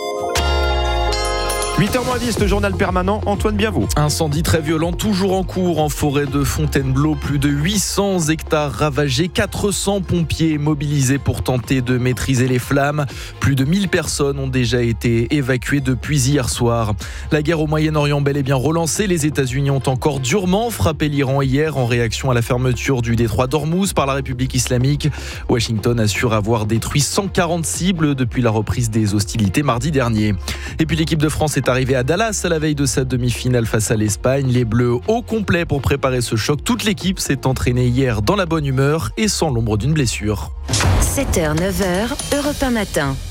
8h-10, le journal permanent, Antoine Bienvaux. Incendie très violent, toujours en cours en forêt de Fontainebleau. Plus de 800 hectares ravagés, 400 pompiers mobilisés pour tenter de maîtriser les flammes. Plus de 1000 personnes ont déjà été évacuées depuis hier soir. La guerre au Moyen-Orient bel et bien relancée. Les États-Unis ont encore durement frappé l'Iran hier en réaction à la fermeture du détroit d'Ormuz par la République islamique. Washington assure avoir détruit 140 cibles depuis la reprise des hostilités mardi dernier. Et puis l'équipe de France est arrivé à Dallas à la veille de sa demi-finale face à l'Espagne. Les Bleus au complet pour préparer ce choc. Toute l'équipe s'est entraînée hier dans la bonne humeur et sans l'ombre d'une blessure. 7h, 9h, Europe 1 matin.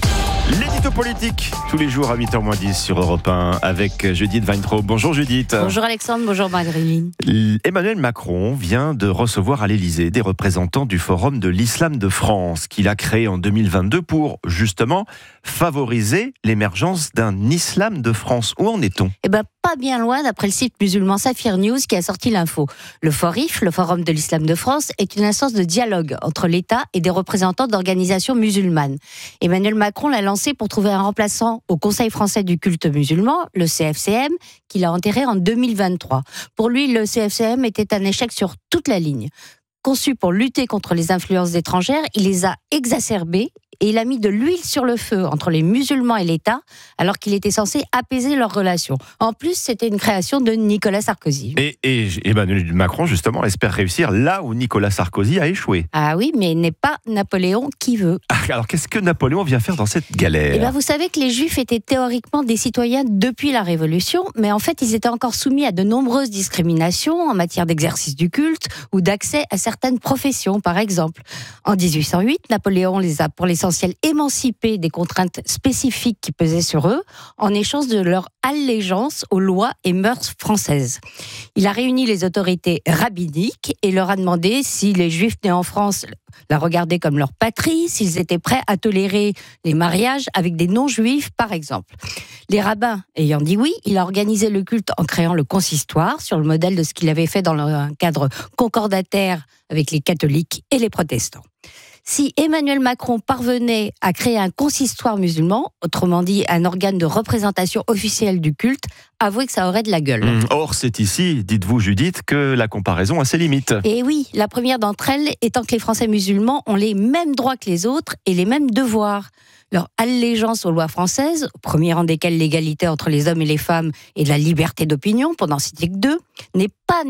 L'édito politique, tous les jours à 8h-10 sur Europe 1 avec Judith Weintraub. Bonjour Judith. Bonjour Alexandre, bonjour Marie-Line. Emmanuel Macron vient de recevoir à l'Élysée des représentants du Forum de l'Islam de France qu'il a créé en 2022 pour justement favoriser l'émergence d'un islam de France. Où en est-on ? Pas bien loin d'après le site musulman Saphir News qui a sorti l'info. Le FORIF, le Forum de l'Islam de France, est une instance de dialogue entre l'État et des représentants d'organisations musulmanes. Emmanuel Macron l'a lancé pour trouver un remplaçant au Conseil français du culte musulman, le CFCM, qu'il a enterré en 2023. Pour lui, le CFCM était un échec sur toute la ligne. Conçu pour lutter contre les influences étrangères, il les a exacerbées et il a mis de l'huile sur le feu entre les musulmans et l'État, alors qu'il était censé apaiser leurs relations. En plus, c'était une création de Nicolas Sarkozy. Et Emmanuel Macron, justement, espère réussir là où Nicolas Sarkozy a échoué. Ah oui, mais il n'est pas Napoléon qui veut. Alors, qu'est-ce que Napoléon vient faire dans cette galère ? Vous savez que les Juifs étaient théoriquement des citoyens depuis la Révolution, mais en fait, ils étaient encore soumis à de nombreuses discriminations en matière d'exercice du culte ou d'accès à certaines professions, par exemple. En 1808, Napoléon les a, pour l'essentiel, émancipés des contraintes spécifiques qui pesaient sur eux, en échange de leur allégeance aux lois et mœurs françaises. Il a réuni les autorités rabbiniques et leur a demandé si les Juifs nés en France la regardaient comme leur patrie, s'ils étaient prêts à tolérer les mariages avec des non-juifs, par exemple. Les rabbins ayant dit oui, il a organisé le culte en créant le consistoire, sur le modèle de ce qu'il avait fait dans un cadre concordataire avec les catholiques et les protestants. Si Emmanuel Macron parvenait à créer un consistoire musulman, autrement dit un organe de représentation officielle du culte, avouez que ça aurait de la gueule. Or, c'est ici, dites-vous Judith, que la comparaison a ses limites. Et oui, la première d'entre elles étant que les Français musulmans ont les mêmes droits que les autres et les mêmes devoirs. Leur allégeance aux lois françaises, au premier rang desquelles l'égalité entre les hommes et les femmes et la liberté d'opinion, pour n'en citer que deux, n'est pas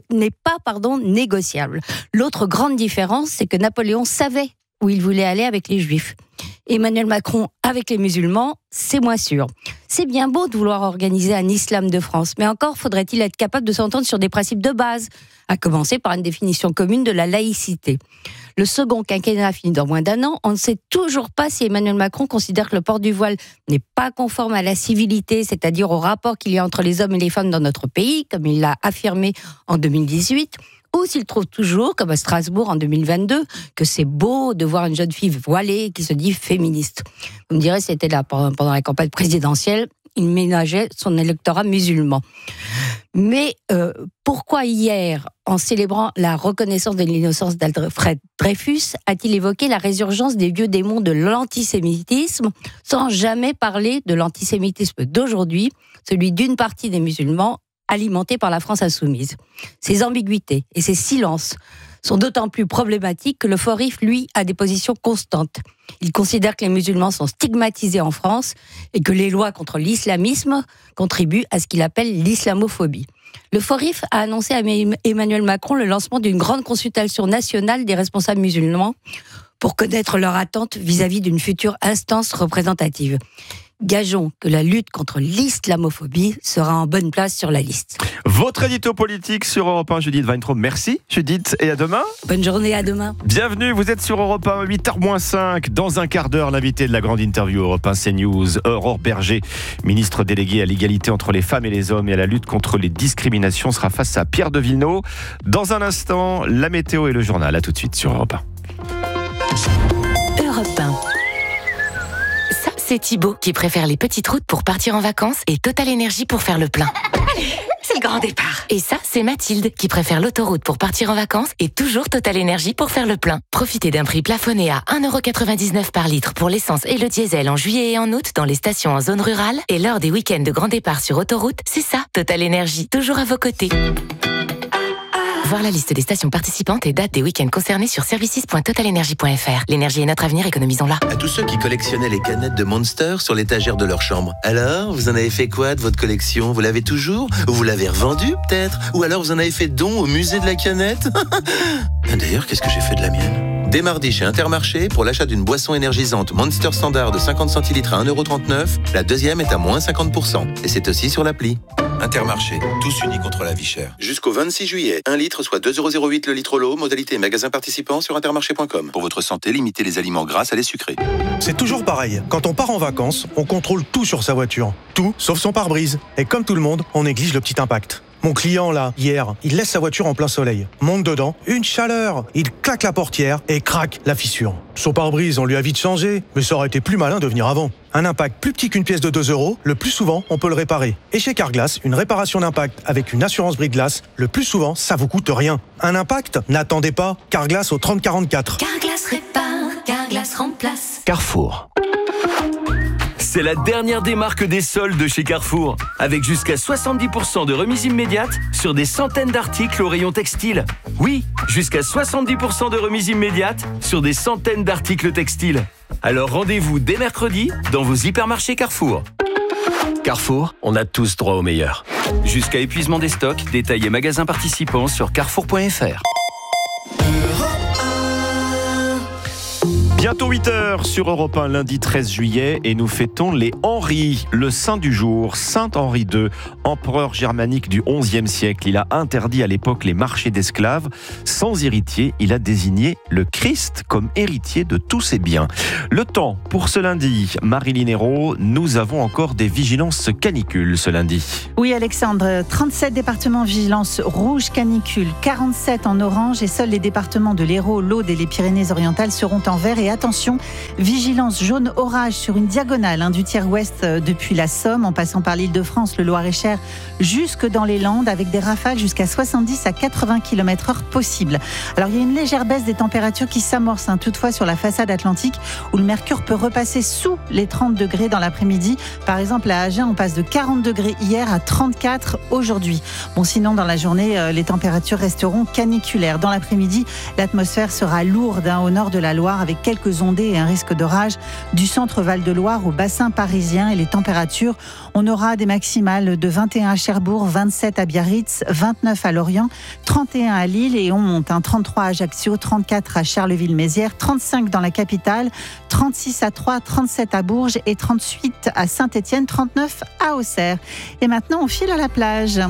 négociable. L'autre grande différence, c'est que Napoléon savait où il voulait aller avec les Juifs. Emmanuel Macron avec les musulmans, c'est moins sûr. C'est bien beau de vouloir organiser un islam de France, mais encore faudrait-il être capable de s'entendre sur des principes de base, à commencer par une définition commune de la laïcité. Le second quinquennat finit dans moins d'un an, on ne sait toujours pas si Emmanuel Macron considère que le port du voile n'est pas conforme à la civilité, c'est-à-dire au rapport qu'il y a entre les hommes et les femmes dans notre pays, comme il l'a affirmé en 2018, ou s'il trouve toujours, comme à Strasbourg en 2022, que c'est beau de voir une jeune fille voilée qui se dit féministe. Vous me direz, c'était là pendant la campagne présidentielle, il ménageait son électorat musulman. Mais pourquoi hier, en célébrant la reconnaissance de l'innocence d'Alfred Dreyfus, a-t-il évoqué la résurgence des vieux démons de l'antisémitisme, sans jamais parler de l'antisémitisme d'aujourd'hui, celui d'une partie des musulmans, alimenté par la France insoumise. Ces ambiguïtés et ces silences sont d'autant plus problématiques que le FORIF, lui, a des positions constantes. Il considère que les musulmans sont stigmatisés en France et que les lois contre l'islamisme contribuent à ce qu'il appelle l'islamophobie. Le FORIF a annoncé à Emmanuel Macron le lancement d'une grande consultation nationale des responsables musulmans pour connaître leurs attentes vis-à-vis d'une future instance représentative. Gageons que la lutte contre l'islamophobie sera en bonne place sur la liste. Votre édito politique sur Europe 1, Judith Weintraub. Merci Judith et à demain. Bonne journée, à demain. Bienvenue, vous êtes sur Europe 1, 8h-5. Dans un quart d'heure, l'invité de la grande interview Europe 1 CNews, Aurore Berger, ministre déléguée à l'égalité entre les femmes et les hommes et à la lutte contre les discriminations, sera face à Pierre de Villeneuve. Dans un instant, la météo et le journal. À tout de suite sur Europe 1. Europe 1. C'est Thibaut qui préfère les petites routes pour partir en vacances et Total Énergie pour faire le plein. Allez, c'est le grand départ. Et ça, c'est Mathilde qui préfère l'autoroute pour partir en vacances et toujours Total Énergie pour faire le plein. Profitez d'un prix plafonné à 1,99€ par litre pour l'essence et le diesel en juillet et en août dans les stations en zone rurale. Et lors des week-ends de grand départ sur autoroute, c'est ça, Total Énergie, toujours à vos côtés. Voir la liste des stations participantes et dates des week-ends concernés sur services.totalenergie.fr. L'énergie est notre avenir, économisons-la. À tous ceux qui collectionnaient les canettes de Monster sur l'étagère de leur chambre. Alors, vous en avez fait quoi de votre collection ? Vous l'avez toujours ? Ou vous l'avez revendue, peut-être ? Ou alors vous en avez fait don au musée de la canette ? D'ailleurs, qu'est-ce que j'ai fait de la mienne ? Dès mardi chez Intermarché, pour l'achat d'une boisson énergisante Monster Standard de 50 centilitres à 1,39€, la deuxième est à moins 50%. Et c'est aussi sur l'appli. Intermarché, tous unis contre la vie chère. Jusqu'au 26 juillet, 1 litre soit 2,08 € le litre l'eau, modalité magasin participant sur intermarché.com. Pour votre santé, limitez les aliments gras à les sucrés. C'est toujours pareil. Quand on part en vacances, on contrôle tout sur sa voiture. Tout, sauf son pare-brise. Et comme tout le monde, on néglige le petit impact. Mon client, là, hier, il laisse sa voiture en plein soleil. Monte dedans, une chaleur. Il claque la portière et craque la fissure. Son pare-brise, on lui a vite changé, mais ça aurait été plus malin de venir avant. Un impact plus petit qu'une pièce de 2 €, le plus souvent, on peut le réparer. Et chez Carglass, une réparation d'impact avec une assurance brise-glace, le plus souvent, ça vous coûte rien. Un impact ? N'attendez pas. Carglass au 3044. Carglass répare, Carglass remplace. Carrefour. C'est la dernière démarque des soldes chez Carrefour, avec jusqu'à 70% de remise immédiate sur des centaines d'articles au rayon textile. Oui, jusqu'à 70% de remise immédiate sur des centaines d'articles textiles. Alors rendez-vous dès mercredi dans vos hypermarchés Carrefour. Carrefour, on a tous droit au meilleur. Jusqu'à épuisement des stocks, détails et magasins participants sur carrefour.fr. Bientôt 8h sur Europe 1, lundi 13 juillet, et nous fêtons les Henri, le saint du jour, Saint Henri II, empereur germanique du XIe siècle. Il a interdit à l'époque les marchés d'esclaves. Sans héritier, il a désigné le Christ comme héritier de tous ses biens. Le temps pour ce lundi, Marilyn Hérault, nous avons encore des vigilances canicule ce lundi. Oui Alexandre, 37 départements en vigilance rouge canicule, 47 en orange, et seuls les départements de l'Hérault, l'Aude et les Pyrénées-Orientales seront en vert. Et attention, vigilance jaune orage sur une diagonale du tiers ouest depuis la Somme, en passant par l'Île-de-France, le Loir-et-Cher, jusque dans les Landes, avec des rafales jusqu'à 70 à 80 km/h possibles. Alors il y a une légère baisse des températures qui s'amorce toutefois sur la façade atlantique, où le mercure peut repasser sous les 30 degrés dans l'après-midi. Par exemple à Agen, on passe de 40 degrés hier à 34 aujourd'hui. Bon, sinon dans la journée, les températures resteront caniculaires. Dans l'après-midi, l'atmosphère sera lourde au nord de la Loire, avec quelques ondées et un risque d'orage du centre Val-de-Loire au bassin parisien. Et les températures, on aura des maximales de 21 à Cherbourg, 27 à Biarritz, 29 à Lorient, 31 à Lille, et on monte 33 à Ajaccio, 34 à Charleville-Mézières, 35 dans la capitale, 36 à Troyes, 37 à Bourges et 38 à Saint-Étienne, 39 à Auxerre. Et maintenant, on file à la plage.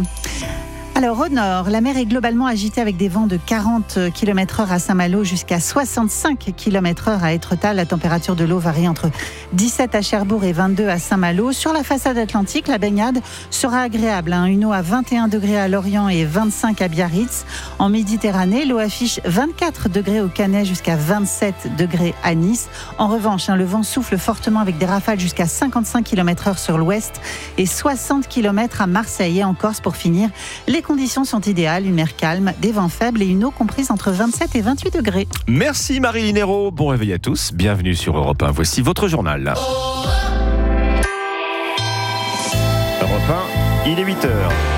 Alors au nord, la mer est globalement agitée avec des vents de 40 km/h à Saint-Malo jusqu'à 65 km/h à Étretat. La température de l'eau varie entre 17 à Cherbourg et 22 à Saint-Malo. Sur la façade atlantique, la baignade sera agréable. Une eau à 21 degrés à Lorient et 25 à Biarritz. En Méditerranée, l'eau affiche 24 degrés au Canet jusqu'à 27 degrés à Nice. En revanche, le vent souffle fortement avec des rafales jusqu'à 55 km/h sur l'ouest et 60 km à Marseille et en Corse. Pour finir, les conditions sont idéales, une mer calme, des vents faibles et une eau comprise entre 27 et 28 degrés. Merci Marilyn Hérault, bon réveil à tous, bienvenue sur Europe 1, voici votre journal. Europe 1, il est 8h.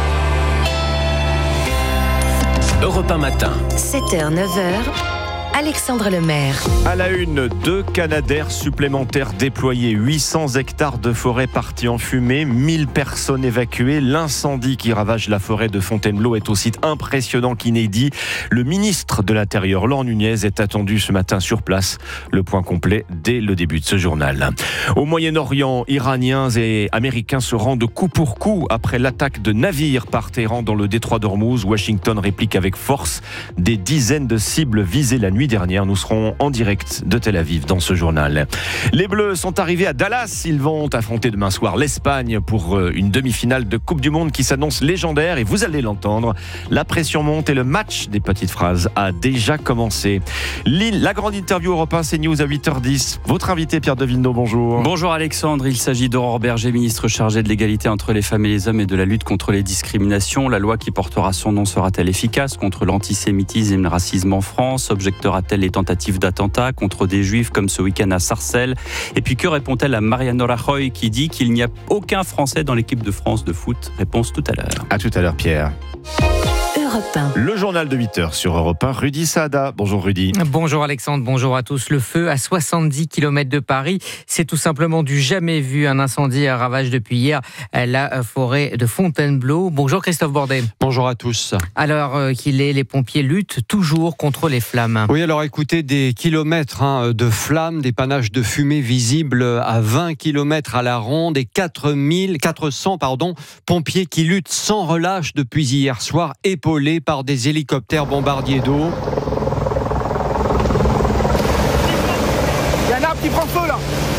Europe 1 matin. 7h, 9h. Alexandre Lemaire. À la une, 2 Canadair supplémentaires déployés, 800 hectares de forêt partis en fumée, 1000 personnes évacuées. L'incendie qui ravage la forêt de Fontainebleau est aussi impressionnant qu'inédit. Le ministre de l'Intérieur, Laurent Nunez, est attendu ce matin sur place. Le point complet dès le début de ce journal. Au Moyen-Orient, Iraniens et Américains se rendent coup pour coup après l'attaque de navires par Téhéran dans le détroit d'Ormuz. Washington réplique avec force. Des dizaines de cibles visées la nuit dernière. Nous serons en direct de Tel Aviv dans ce journal. Les Bleus sont arrivés à Dallas. Ils vont affronter demain soir l'Espagne pour une demi-finale de Coupe du Monde qui s'annonce légendaire. Et vous allez l'entendre, la pression monte et le match des petites phrases a déjà commencé. La grande interview Europe 1, CNews à 8h10. Votre invité Pierre de Villeneuve, bonjour. Bonjour Alexandre, il s'agit d'Aurore Berger, ministre chargée de l'égalité entre les femmes et les hommes et de la lutte contre les discriminations. La loi qui portera son nom sera-t-elle efficace contre l'antisémitisme et le racisme en France? Objectera-t-elle les tentatives d'attentats contre des juifs comme ce week-end à Sarcelles? Et puis que répond-elle à Mariano Rajoy qui dit qu'il n'y a aucun Français dans l'équipe de France de foot? Réponse tout à l'heure. À tout à l'heure Pierre. Europe 1. Le journal de 8h sur Europe 1, Rudy Saada. Bonjour Rudy. Bonjour Alexandre, bonjour à tous. Le feu à 70 km de Paris, c'est tout simplement du jamais vu. Un incendie ravage depuis hier la forêt de Fontainebleau. Bonjour Christophe Bordet. Bonjour à tous. Alors qu'il est, les pompiers luttent toujours contre les flammes. Oui, alors écoutez, des kilomètres de flammes, des panaches de fumée visibles à 20 km à la ronde et 400 pompiers qui luttent sans relâche depuis hier soir, épaulés par des hélicoptères bombardiers d'eau. Il y a un arbre qui prend feu là.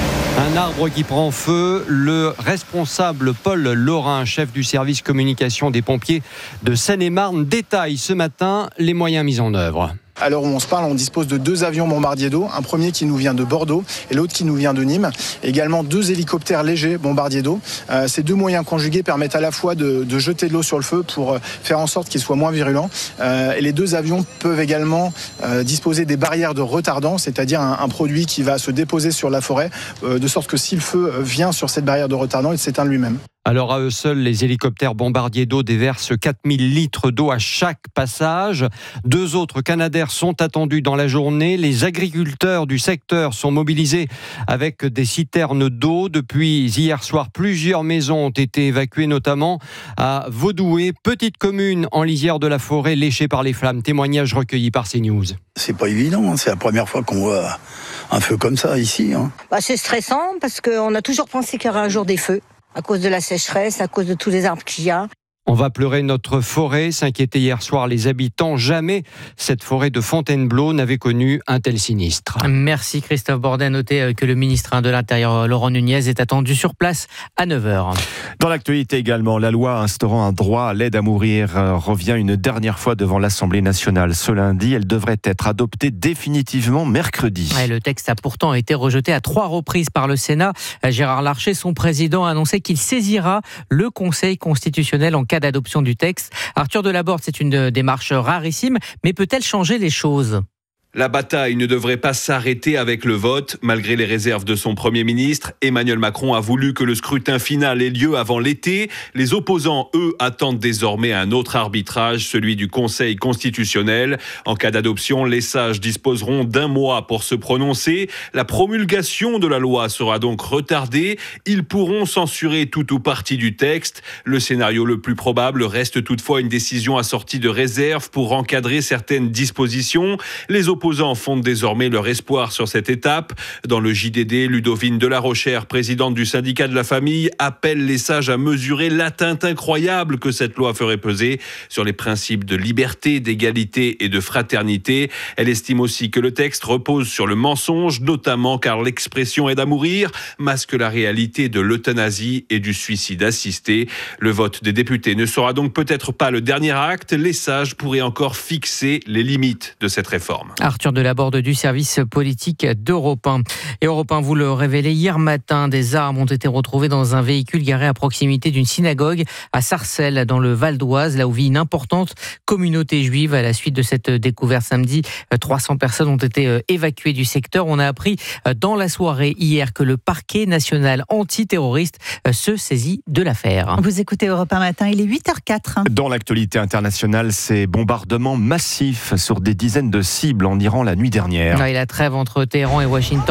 Un arbre qui prend feu. Le responsable Paul Laurin, chef du service communication des pompiers de Seine-et-Marne, détaille ce matin les moyens mis en œuvre. À l'heure où on se parle, on dispose de 2 avions bombardiers d'eau, un premier qui nous vient de Bordeaux et l'autre qui nous vient de Nîmes. Également 2 hélicoptères légers bombardiers d'eau. Ces 2 moyens conjugués permettent à la fois de jeter de l'eau sur le feu pour faire en sorte qu'il soit moins virulent. Et les 2 avions peuvent également disposer des barrières de retardant, c'est-à-dire un produit qui va se déposer sur la forêt, de sorte que si le feu vient sur cette barrière de retardant, il s'éteint lui-même. Alors à eux seuls, les hélicoptères bombardiers d'eau déversent 4000 litres d'eau à chaque passage. 2 autres Canadair sont attendus dans la journée. Les agriculteurs du secteur sont mobilisés avec des citernes d'eau. Depuis hier soir, plusieurs maisons ont été évacuées, notamment à Vaudoué, petite commune en lisière de la forêt léchée par les flammes. Témoignage recueilli par CNews. C'est pas évident, c'est la première fois qu'on voit un feu comme ça ici. C'est stressant parce qu'on a toujours pensé qu'il y aurait un jour des feux. À cause de la sécheresse, à cause de tous les arbres qu'il y a. On va pleurer notre forêt, s'inquiétaient hier soir les habitants. Jamais cette forêt de Fontainebleau n'avait connu un tel sinistre. Merci Christophe Bordet. Notez que le ministre de l'Intérieur, Laurent Nunez, est attendu sur place à 9h. Dans l'actualité également, la loi instaurant un droit à l'aide à mourir revient une dernière fois devant l'Assemblée nationale. Ce lundi, elle devrait être adoptée définitivement mercredi. Le texte a pourtant été rejeté à 3 reprises par le Sénat. Gérard Larcher, son président, a annoncé qu'il saisira le Conseil constitutionnel en cas d'adoption du texte. Arthur Delaborde, c'est une démarche rarissime, mais peut-elle changer les choses ? La bataille ne devrait pas s'arrêter avec le vote. Malgré les réserves de son Premier ministre, Emmanuel Macron a voulu que le scrutin final ait lieu avant l'été. Les opposants, eux, attendent désormais un autre arbitrage, celui du Conseil constitutionnel. En cas d'adoption, les sages disposeront d'1 mois pour se prononcer. La promulgation de la loi sera donc retardée. Ils pourront censurer tout ou partie du texte. Le scénario le plus probable reste toutefois une décision assortie de réserves pour encadrer certaines dispositions. Les opposants fondent désormais leur espoir sur cette étape. Dans le JDD, Ludovine Delarochère, présidente du syndicat de la famille, appelle les sages à mesurer l'atteinte incroyable que cette loi ferait peser sur les principes de liberté, d'égalité et de fraternité. Elle estime aussi que le texte repose sur le mensonge, notamment car l'expression aide à mourir masque la réalité de l'euthanasie et du suicide assisté. Le vote des députés ne sera donc peut-être pas le dernier acte. Les sages pourraient encore fixer les limites de cette réforme. Arthur Delaborde du service politique d'Europe 1. Et Europe 1 vous le révélait hier matin, des armes ont été retrouvées dans un véhicule garé à proximité d'une synagogue à Sarcelles, dans le Val d'Oise, là où vit une importante communauté juive. À la suite de cette découverte samedi, 300 personnes ont été évacuées du secteur. On a appris dans la soirée hier que le parquet national antiterroriste se saisit de l'affaire. Vous écoutez Europe 1 matin, il est 8h04. Dans l'actualité internationale, ces bombardements massifs sur des dizaines de cibles en Iran la nuit dernière. Et la trêve entre Téhéran et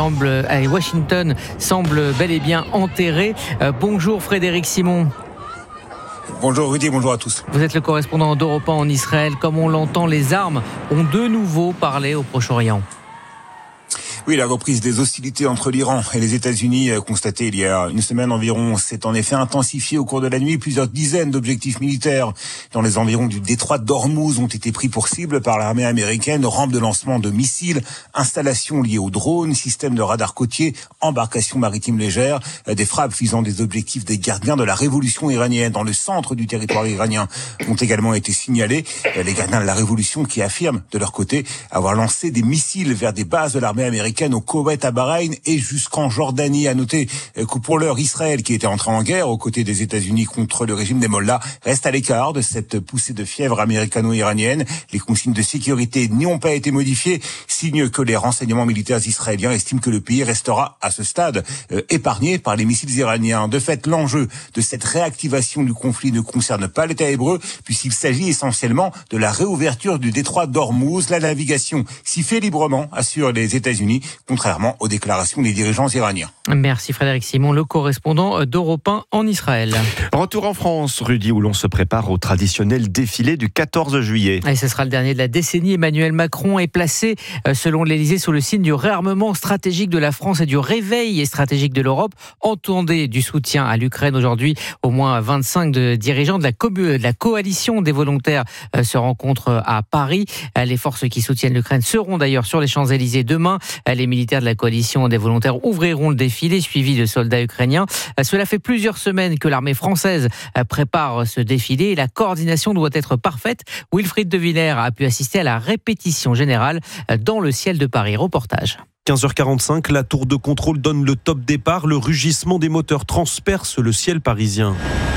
Washington semble bel et bien enterrée. Bonjour Frédéric Simon. Bonjour Rudy, bonjour à tous. Vous êtes le correspondant d'Europe 1 en Israël. Comme on l'entend, les armes ont de nouveau parlé au Proche-Orient. Oui, la reprise des hostilités entre l'Iran et les États-Unis constatée il y a une semaine environ s'est en effet intensifiée au cours de la nuit. Plusieurs dizaines d'objectifs militaires dans les environs du détroit d'Ormuz ont été pris pour cible par l'armée américaine. Rampes de lancement de missiles, installations liées aux drones, systèmes de radar côtier, embarcations maritimes légères, des frappes visant des objectifs des gardiens de la révolution iranienne dans le centre du territoire iranien ont également été signalés. Les gardiens de la révolution qui affirment de leur côté avoir lancé des missiles vers des bases de l'armée américaine américaine au Koweït, à Bahreïn et jusqu'en Jordanie. À noter que pour l'heure, Israël, qui était entré en guerre aux côtés des États-Unis contre le régime des Mollahs, reste à l'écart de cette poussée de fièvre américano-iranienne. Les consignes de sécurité n'y ont pas été modifiées, signe que les renseignements militaires israéliens estiment que le pays restera à ce stade épargné par les missiles iraniens. De fait, l'enjeu de cette réactivation du conflit ne concerne pas l'État hébreu, puisqu'il s'agit essentiellement de la réouverture du détroit d'Ormuz. La navigation s'y fait librement, assurent les États-Unis, contrairement aux déclarations des dirigeants iraniens. Merci Frédéric Simon, le correspondant d'Europe 1 en Israël. Retour en France, Rudy, où l'on se prépare au traditionnel défilé du 14 juillet. Et ce sera le dernier de la décennie. Emmanuel Macron est placé, selon l'Élysée, sous le signe du réarmement stratégique de la France et du réveil stratégique de l'Europe. Entendez du soutien à l'Ukraine aujourd'hui. Au moins 25 dirigeants de la coalition des volontaires se rencontrent à Paris. Les forces qui soutiennent l'Ukraine seront d'ailleurs sur les Champs-Élysées demain. Les militaires de la coalition des volontaires ouvriront le défilé, suivi de soldats ukrainiens. Cela fait plusieurs semaines que l'armée française prépare ce défilé et la coordination doit être parfaite. Wilfried de Villers a pu assister à la répétition générale dans le ciel de Paris. Reportage. 15h45, la tour de contrôle donne le top départ. Le rugissement des moteurs transperce le ciel parisien.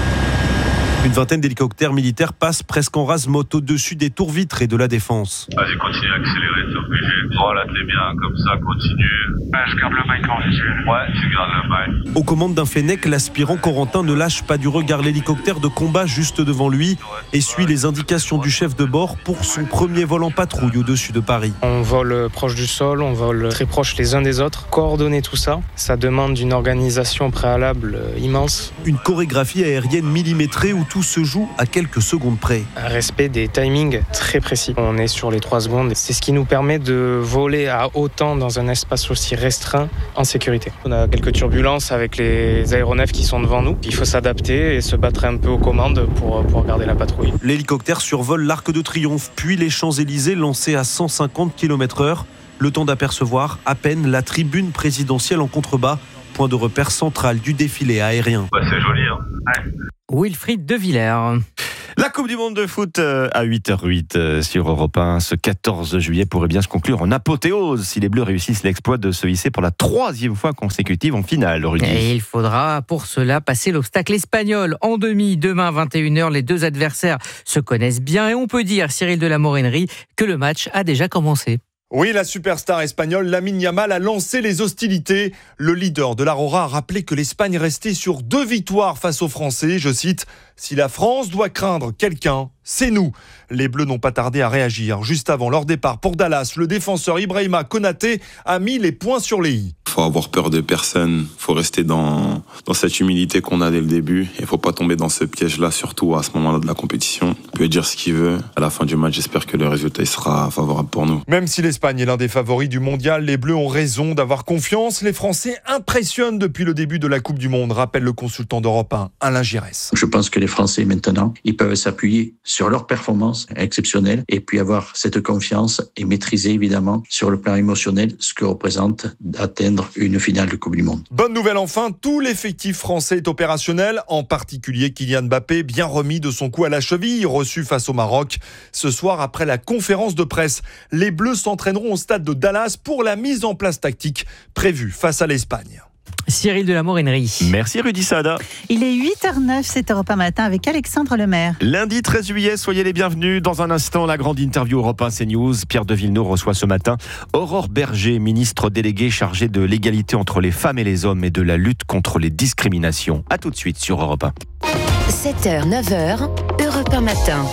Une vingtaine d'hélicoptères militaires passent presque en rase-motte au-dessus des tours vitrées de la Défense. Vas-y, continue à accélérer, t'es obligé. Relate-les bien, comme ça, continue. Je garde le mic en visuel. Ouais, tu gardes le mic. Aux commandes d'un Fennec, l'aspirant Corentin ne lâche pas du regard l'hélicoptère de combat juste devant lui et suit les indications du chef de bord pour son premier vol en patrouille au-dessus de Paris. On vole proche du sol, on vole très proche les uns des autres. Coordonner tout ça, ça demande une organisation préalable immense. Une chorégraphie aérienne millimétrée où tout se joue à quelques secondes près. Un respect des timings très précis. On est sur les 3 secondes. C'est ce qui nous permet de voler à autant dans un espace aussi restreint en sécurité. On a quelques turbulences avec les aéronefs qui sont devant nous. Il faut s'adapter et se battre un peu aux commandes pour garder la patrouille. L'hélicoptère survole l'Arc de Triomphe, puis les Champs-Élysées lancés à 150 km/h. Le temps d'apercevoir à peine la tribune présidentielle en contrebas, point de repère central du défilé aérien. C'est joli, hein. Ouais. Wilfried de Villers. La Coupe du Monde de foot à 8h08 sur Europe 1. Ce 14 juillet pourrait bien se conclure en apothéose si les Bleus réussissent l'exploit de se hisser pour la 3e fois consécutive en finale, Rudy. Et il faudra pour cela passer l'obstacle espagnol en demi. Demain 21h, les deux adversaires se connaissent bien et on peut dire, Cyril de la Morinerie, que le match a déjà commencé. Oui, la superstar espagnole Lamine Yamal a lancé les hostilités. Le leader de l'Aurora a rappelé que l'Espagne restait sur 2 victoires face aux Français. Je cite, « Si la France doit craindre quelqu'un, c'est nous ». Les Bleus n'ont pas tardé à réagir. Juste avant leur départ pour Dallas, le défenseur Ibrahima Konaté a mis les points sur les i. Il faut avoir peur de personne, il faut rester dans cette humilité qu'on a dès le début. Il ne faut pas tomber dans ce piège-là, surtout à ce moment-là de la compétition. Il peut dire ce qu'il veut. À la fin du match, j'espère que le résultat sera favorable pour nous. Même si l'Espagne est l'un des favoris du mondial, les Bleus ont raison d'avoir confiance. Les Français impressionnent depuis le début de la Coupe du Monde, rappelle le consultant d'Europe 1, Alain Giresse. Je pense que les Français, maintenant, ils peuvent s'appuyer sur leur performance exceptionnelle et puis avoir cette confiance et maîtriser, évidemment, sur le plan émotionnel, ce que représente d'atteindre une finale de Coupe du Monde. Bonne nouvelle enfin, tout l'effectif français est opérationnel, en particulier Kylian Mbappé, bien remis de son coup à la cheville, reçu face au Maroc. Ce soir, après la conférence de presse, les Bleus s'entraîneront au stade de Dallas pour la mise en place tactique prévue face à l'Espagne. Cyril de la Morinerie. Merci Rudy Sada. Il est 8h09, c'est Europe 1 matin avec Alexandre Lemaire. Lundi 13 juillet, soyez les bienvenus. Dans un instant, la grande interview Europe 1 CNews. Pierre de Villeneuve reçoit ce matin Aurore Berger, ministre déléguée chargée de l'égalité entre les femmes et les hommes et de la lutte contre les discriminations. A tout de suite sur Europe 1. 7h, 9h, Europe 1 matin.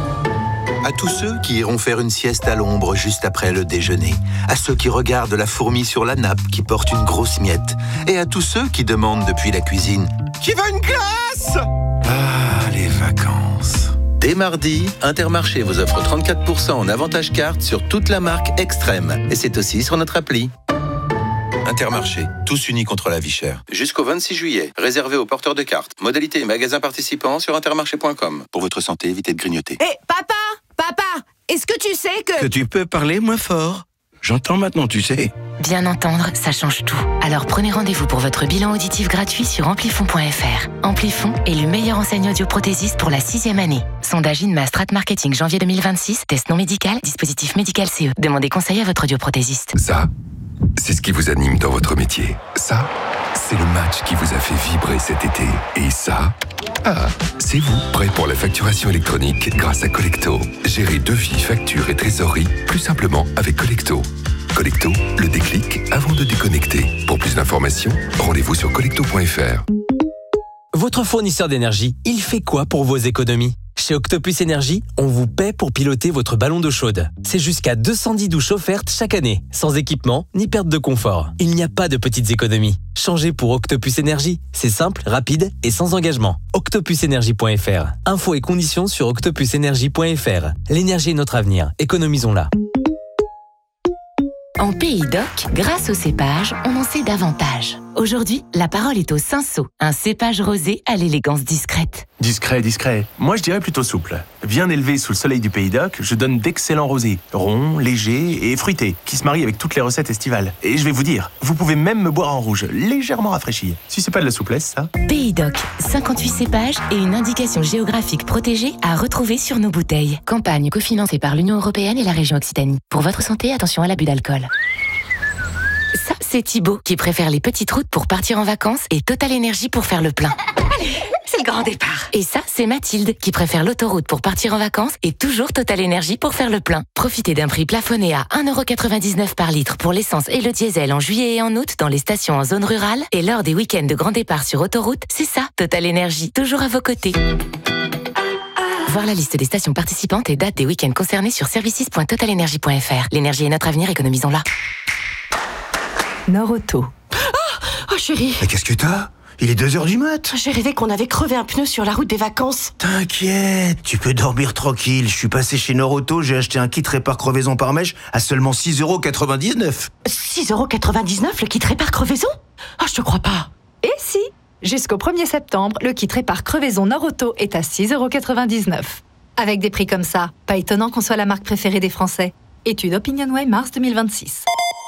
À tous ceux qui iront faire une sieste à l'ombre juste après le déjeuner, à ceux qui regardent la fourmi sur la nappe qui porte une grosse miette, et à tous ceux qui demandent depuis la cuisine « Qui veut une glace ?» Ah, les vacances. Dès mardi, Intermarché vous offre 34% en avantage carte sur toute la marque Extrême, et c'est aussi sur notre appli. Intermarché, tous unis contre la vie chère. Jusqu'au 26 juillet, réservé aux porteurs de cartes. Modalités et magasins participants sur intermarché.com. Pour votre santé, évitez de grignoter. Hé, papa, est-ce que tu sais que tu peux parler moins fort? J'entends maintenant, tu sais. Bien entendre, ça change tout. Alors prenez rendez-vous pour votre bilan auditif gratuit sur amplifon.fr. Amplifon est le meilleur enseigne audioprothésiste pour la 6e année. Sondage INMA Strat Marketing janvier 2026, test non médical, dispositif médical CE. Demandez conseil à votre audioprothésiste. Ça, c'est ce qui vous anime dans votre métier. Ça, c'est le match qui vous a fait vibrer cet été. Et ça, c'est vous, prêt pour la facturation électronique grâce à Collecto. Gérez devis, factures et trésorerie plus simplement avec Collecto. Collecto, le déclic avant de déconnecter. Pour plus d'informations, rendez-vous sur collecto.fr. Votre fournisseur d'énergie, il fait quoi pour vos économies ? Chez Octopus Énergie, on vous paie pour piloter votre ballon d'eau chaude. C'est jusqu'à 210 douches offertes chaque année, sans équipement ni perte de confort. Il n'y a pas de petites économies. Changez pour Octopus Énergie. C'est simple, rapide et sans engagement. octopusenergie.fr. Infos et conditions sur octopusenergie.fr. L'énergie est notre avenir. Économisons-la. En Pays d'Oc, grâce au cépage, on en sait davantage. Aujourd'hui, la parole est au Cinsault, un cépage rosé à l'élégance discrète. Discret. Moi, je dirais plutôt souple. Bien élevé sous le soleil du Pays d'Oc, je donne d'excellents rosés, ronds, légers et fruités, qui se marient avec toutes les recettes estivales. Et je vais vous dire, vous pouvez même me boire en rouge, légèrement rafraîchi. Si c'est pas de la souplesse, ça. Pays d'Oc, 58 cépages et une indication géographique protégée à retrouver sur nos bouteilles. Campagne cofinancée par l'Union européenne et la région Occitanie. Pour votre santé, attention à l'abus d'alcool. Ça, c'est Thibaut qui préfère les petites routes pour partir en vacances et Total Énergie pour faire le plein. Allez, c'est le grand départ. Et ça, c'est Mathilde qui préfère l'autoroute pour partir en vacances et toujours Total Énergie pour faire le plein. Profitez d'un prix plafonné à 1,99€ par litre pour l'essence et le diesel en juillet et en août dans les stations en zone rurale. Et lors des week-ends de grand départ sur autoroute, c'est ça, Total Énergie, toujours à vos côtés. Voir la liste des stations participantes et dates des week-ends concernés sur services.totalenergie.fr. L'énergie est notre avenir, économisons-la. Norauto. Oh chérie. Mais qu'est-ce que t'as ? Il est 2h du mat'. J'ai rêvé qu'on avait crevé un pneu sur la route des vacances. T'inquiète, tu peux dormir tranquille. Je suis passé chez Norauto, j'ai acheté un kit répare crevaison par mèche à seulement 6,99€. 6,99€ le kit répare crevaison ? Oh, je te crois pas. Et si ? Jusqu'au 1er septembre, le kit répare crevaison Norauto est à 6,99€. Avec des prix comme ça, pas étonnant qu'on soit la marque préférée des Français. Étude OpinionWay mars 2026.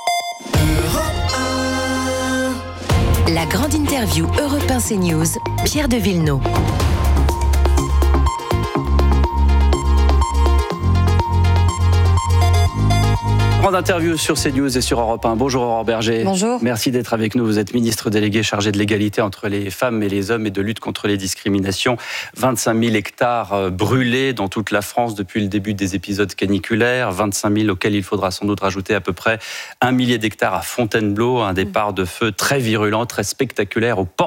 La grande interview Europe 1 CNews, Pierre de Villeneuve. Grande interview sur CNews et sur Europe 1. Bonjour Aurore Berger. Bonjour. Merci d'être avec nous. Vous êtes ministre délégué chargé de l'égalité entre les femmes et les hommes et de lutte contre les discriminations. 25 000 hectares brûlés dans toute la France depuis le début des épisodes caniculaires. 25 000 auxquels il faudra sans doute rajouter à peu près 1 millier d'hectares à Fontainebleau. Un départ de feu très virulent, très spectaculaire aux portes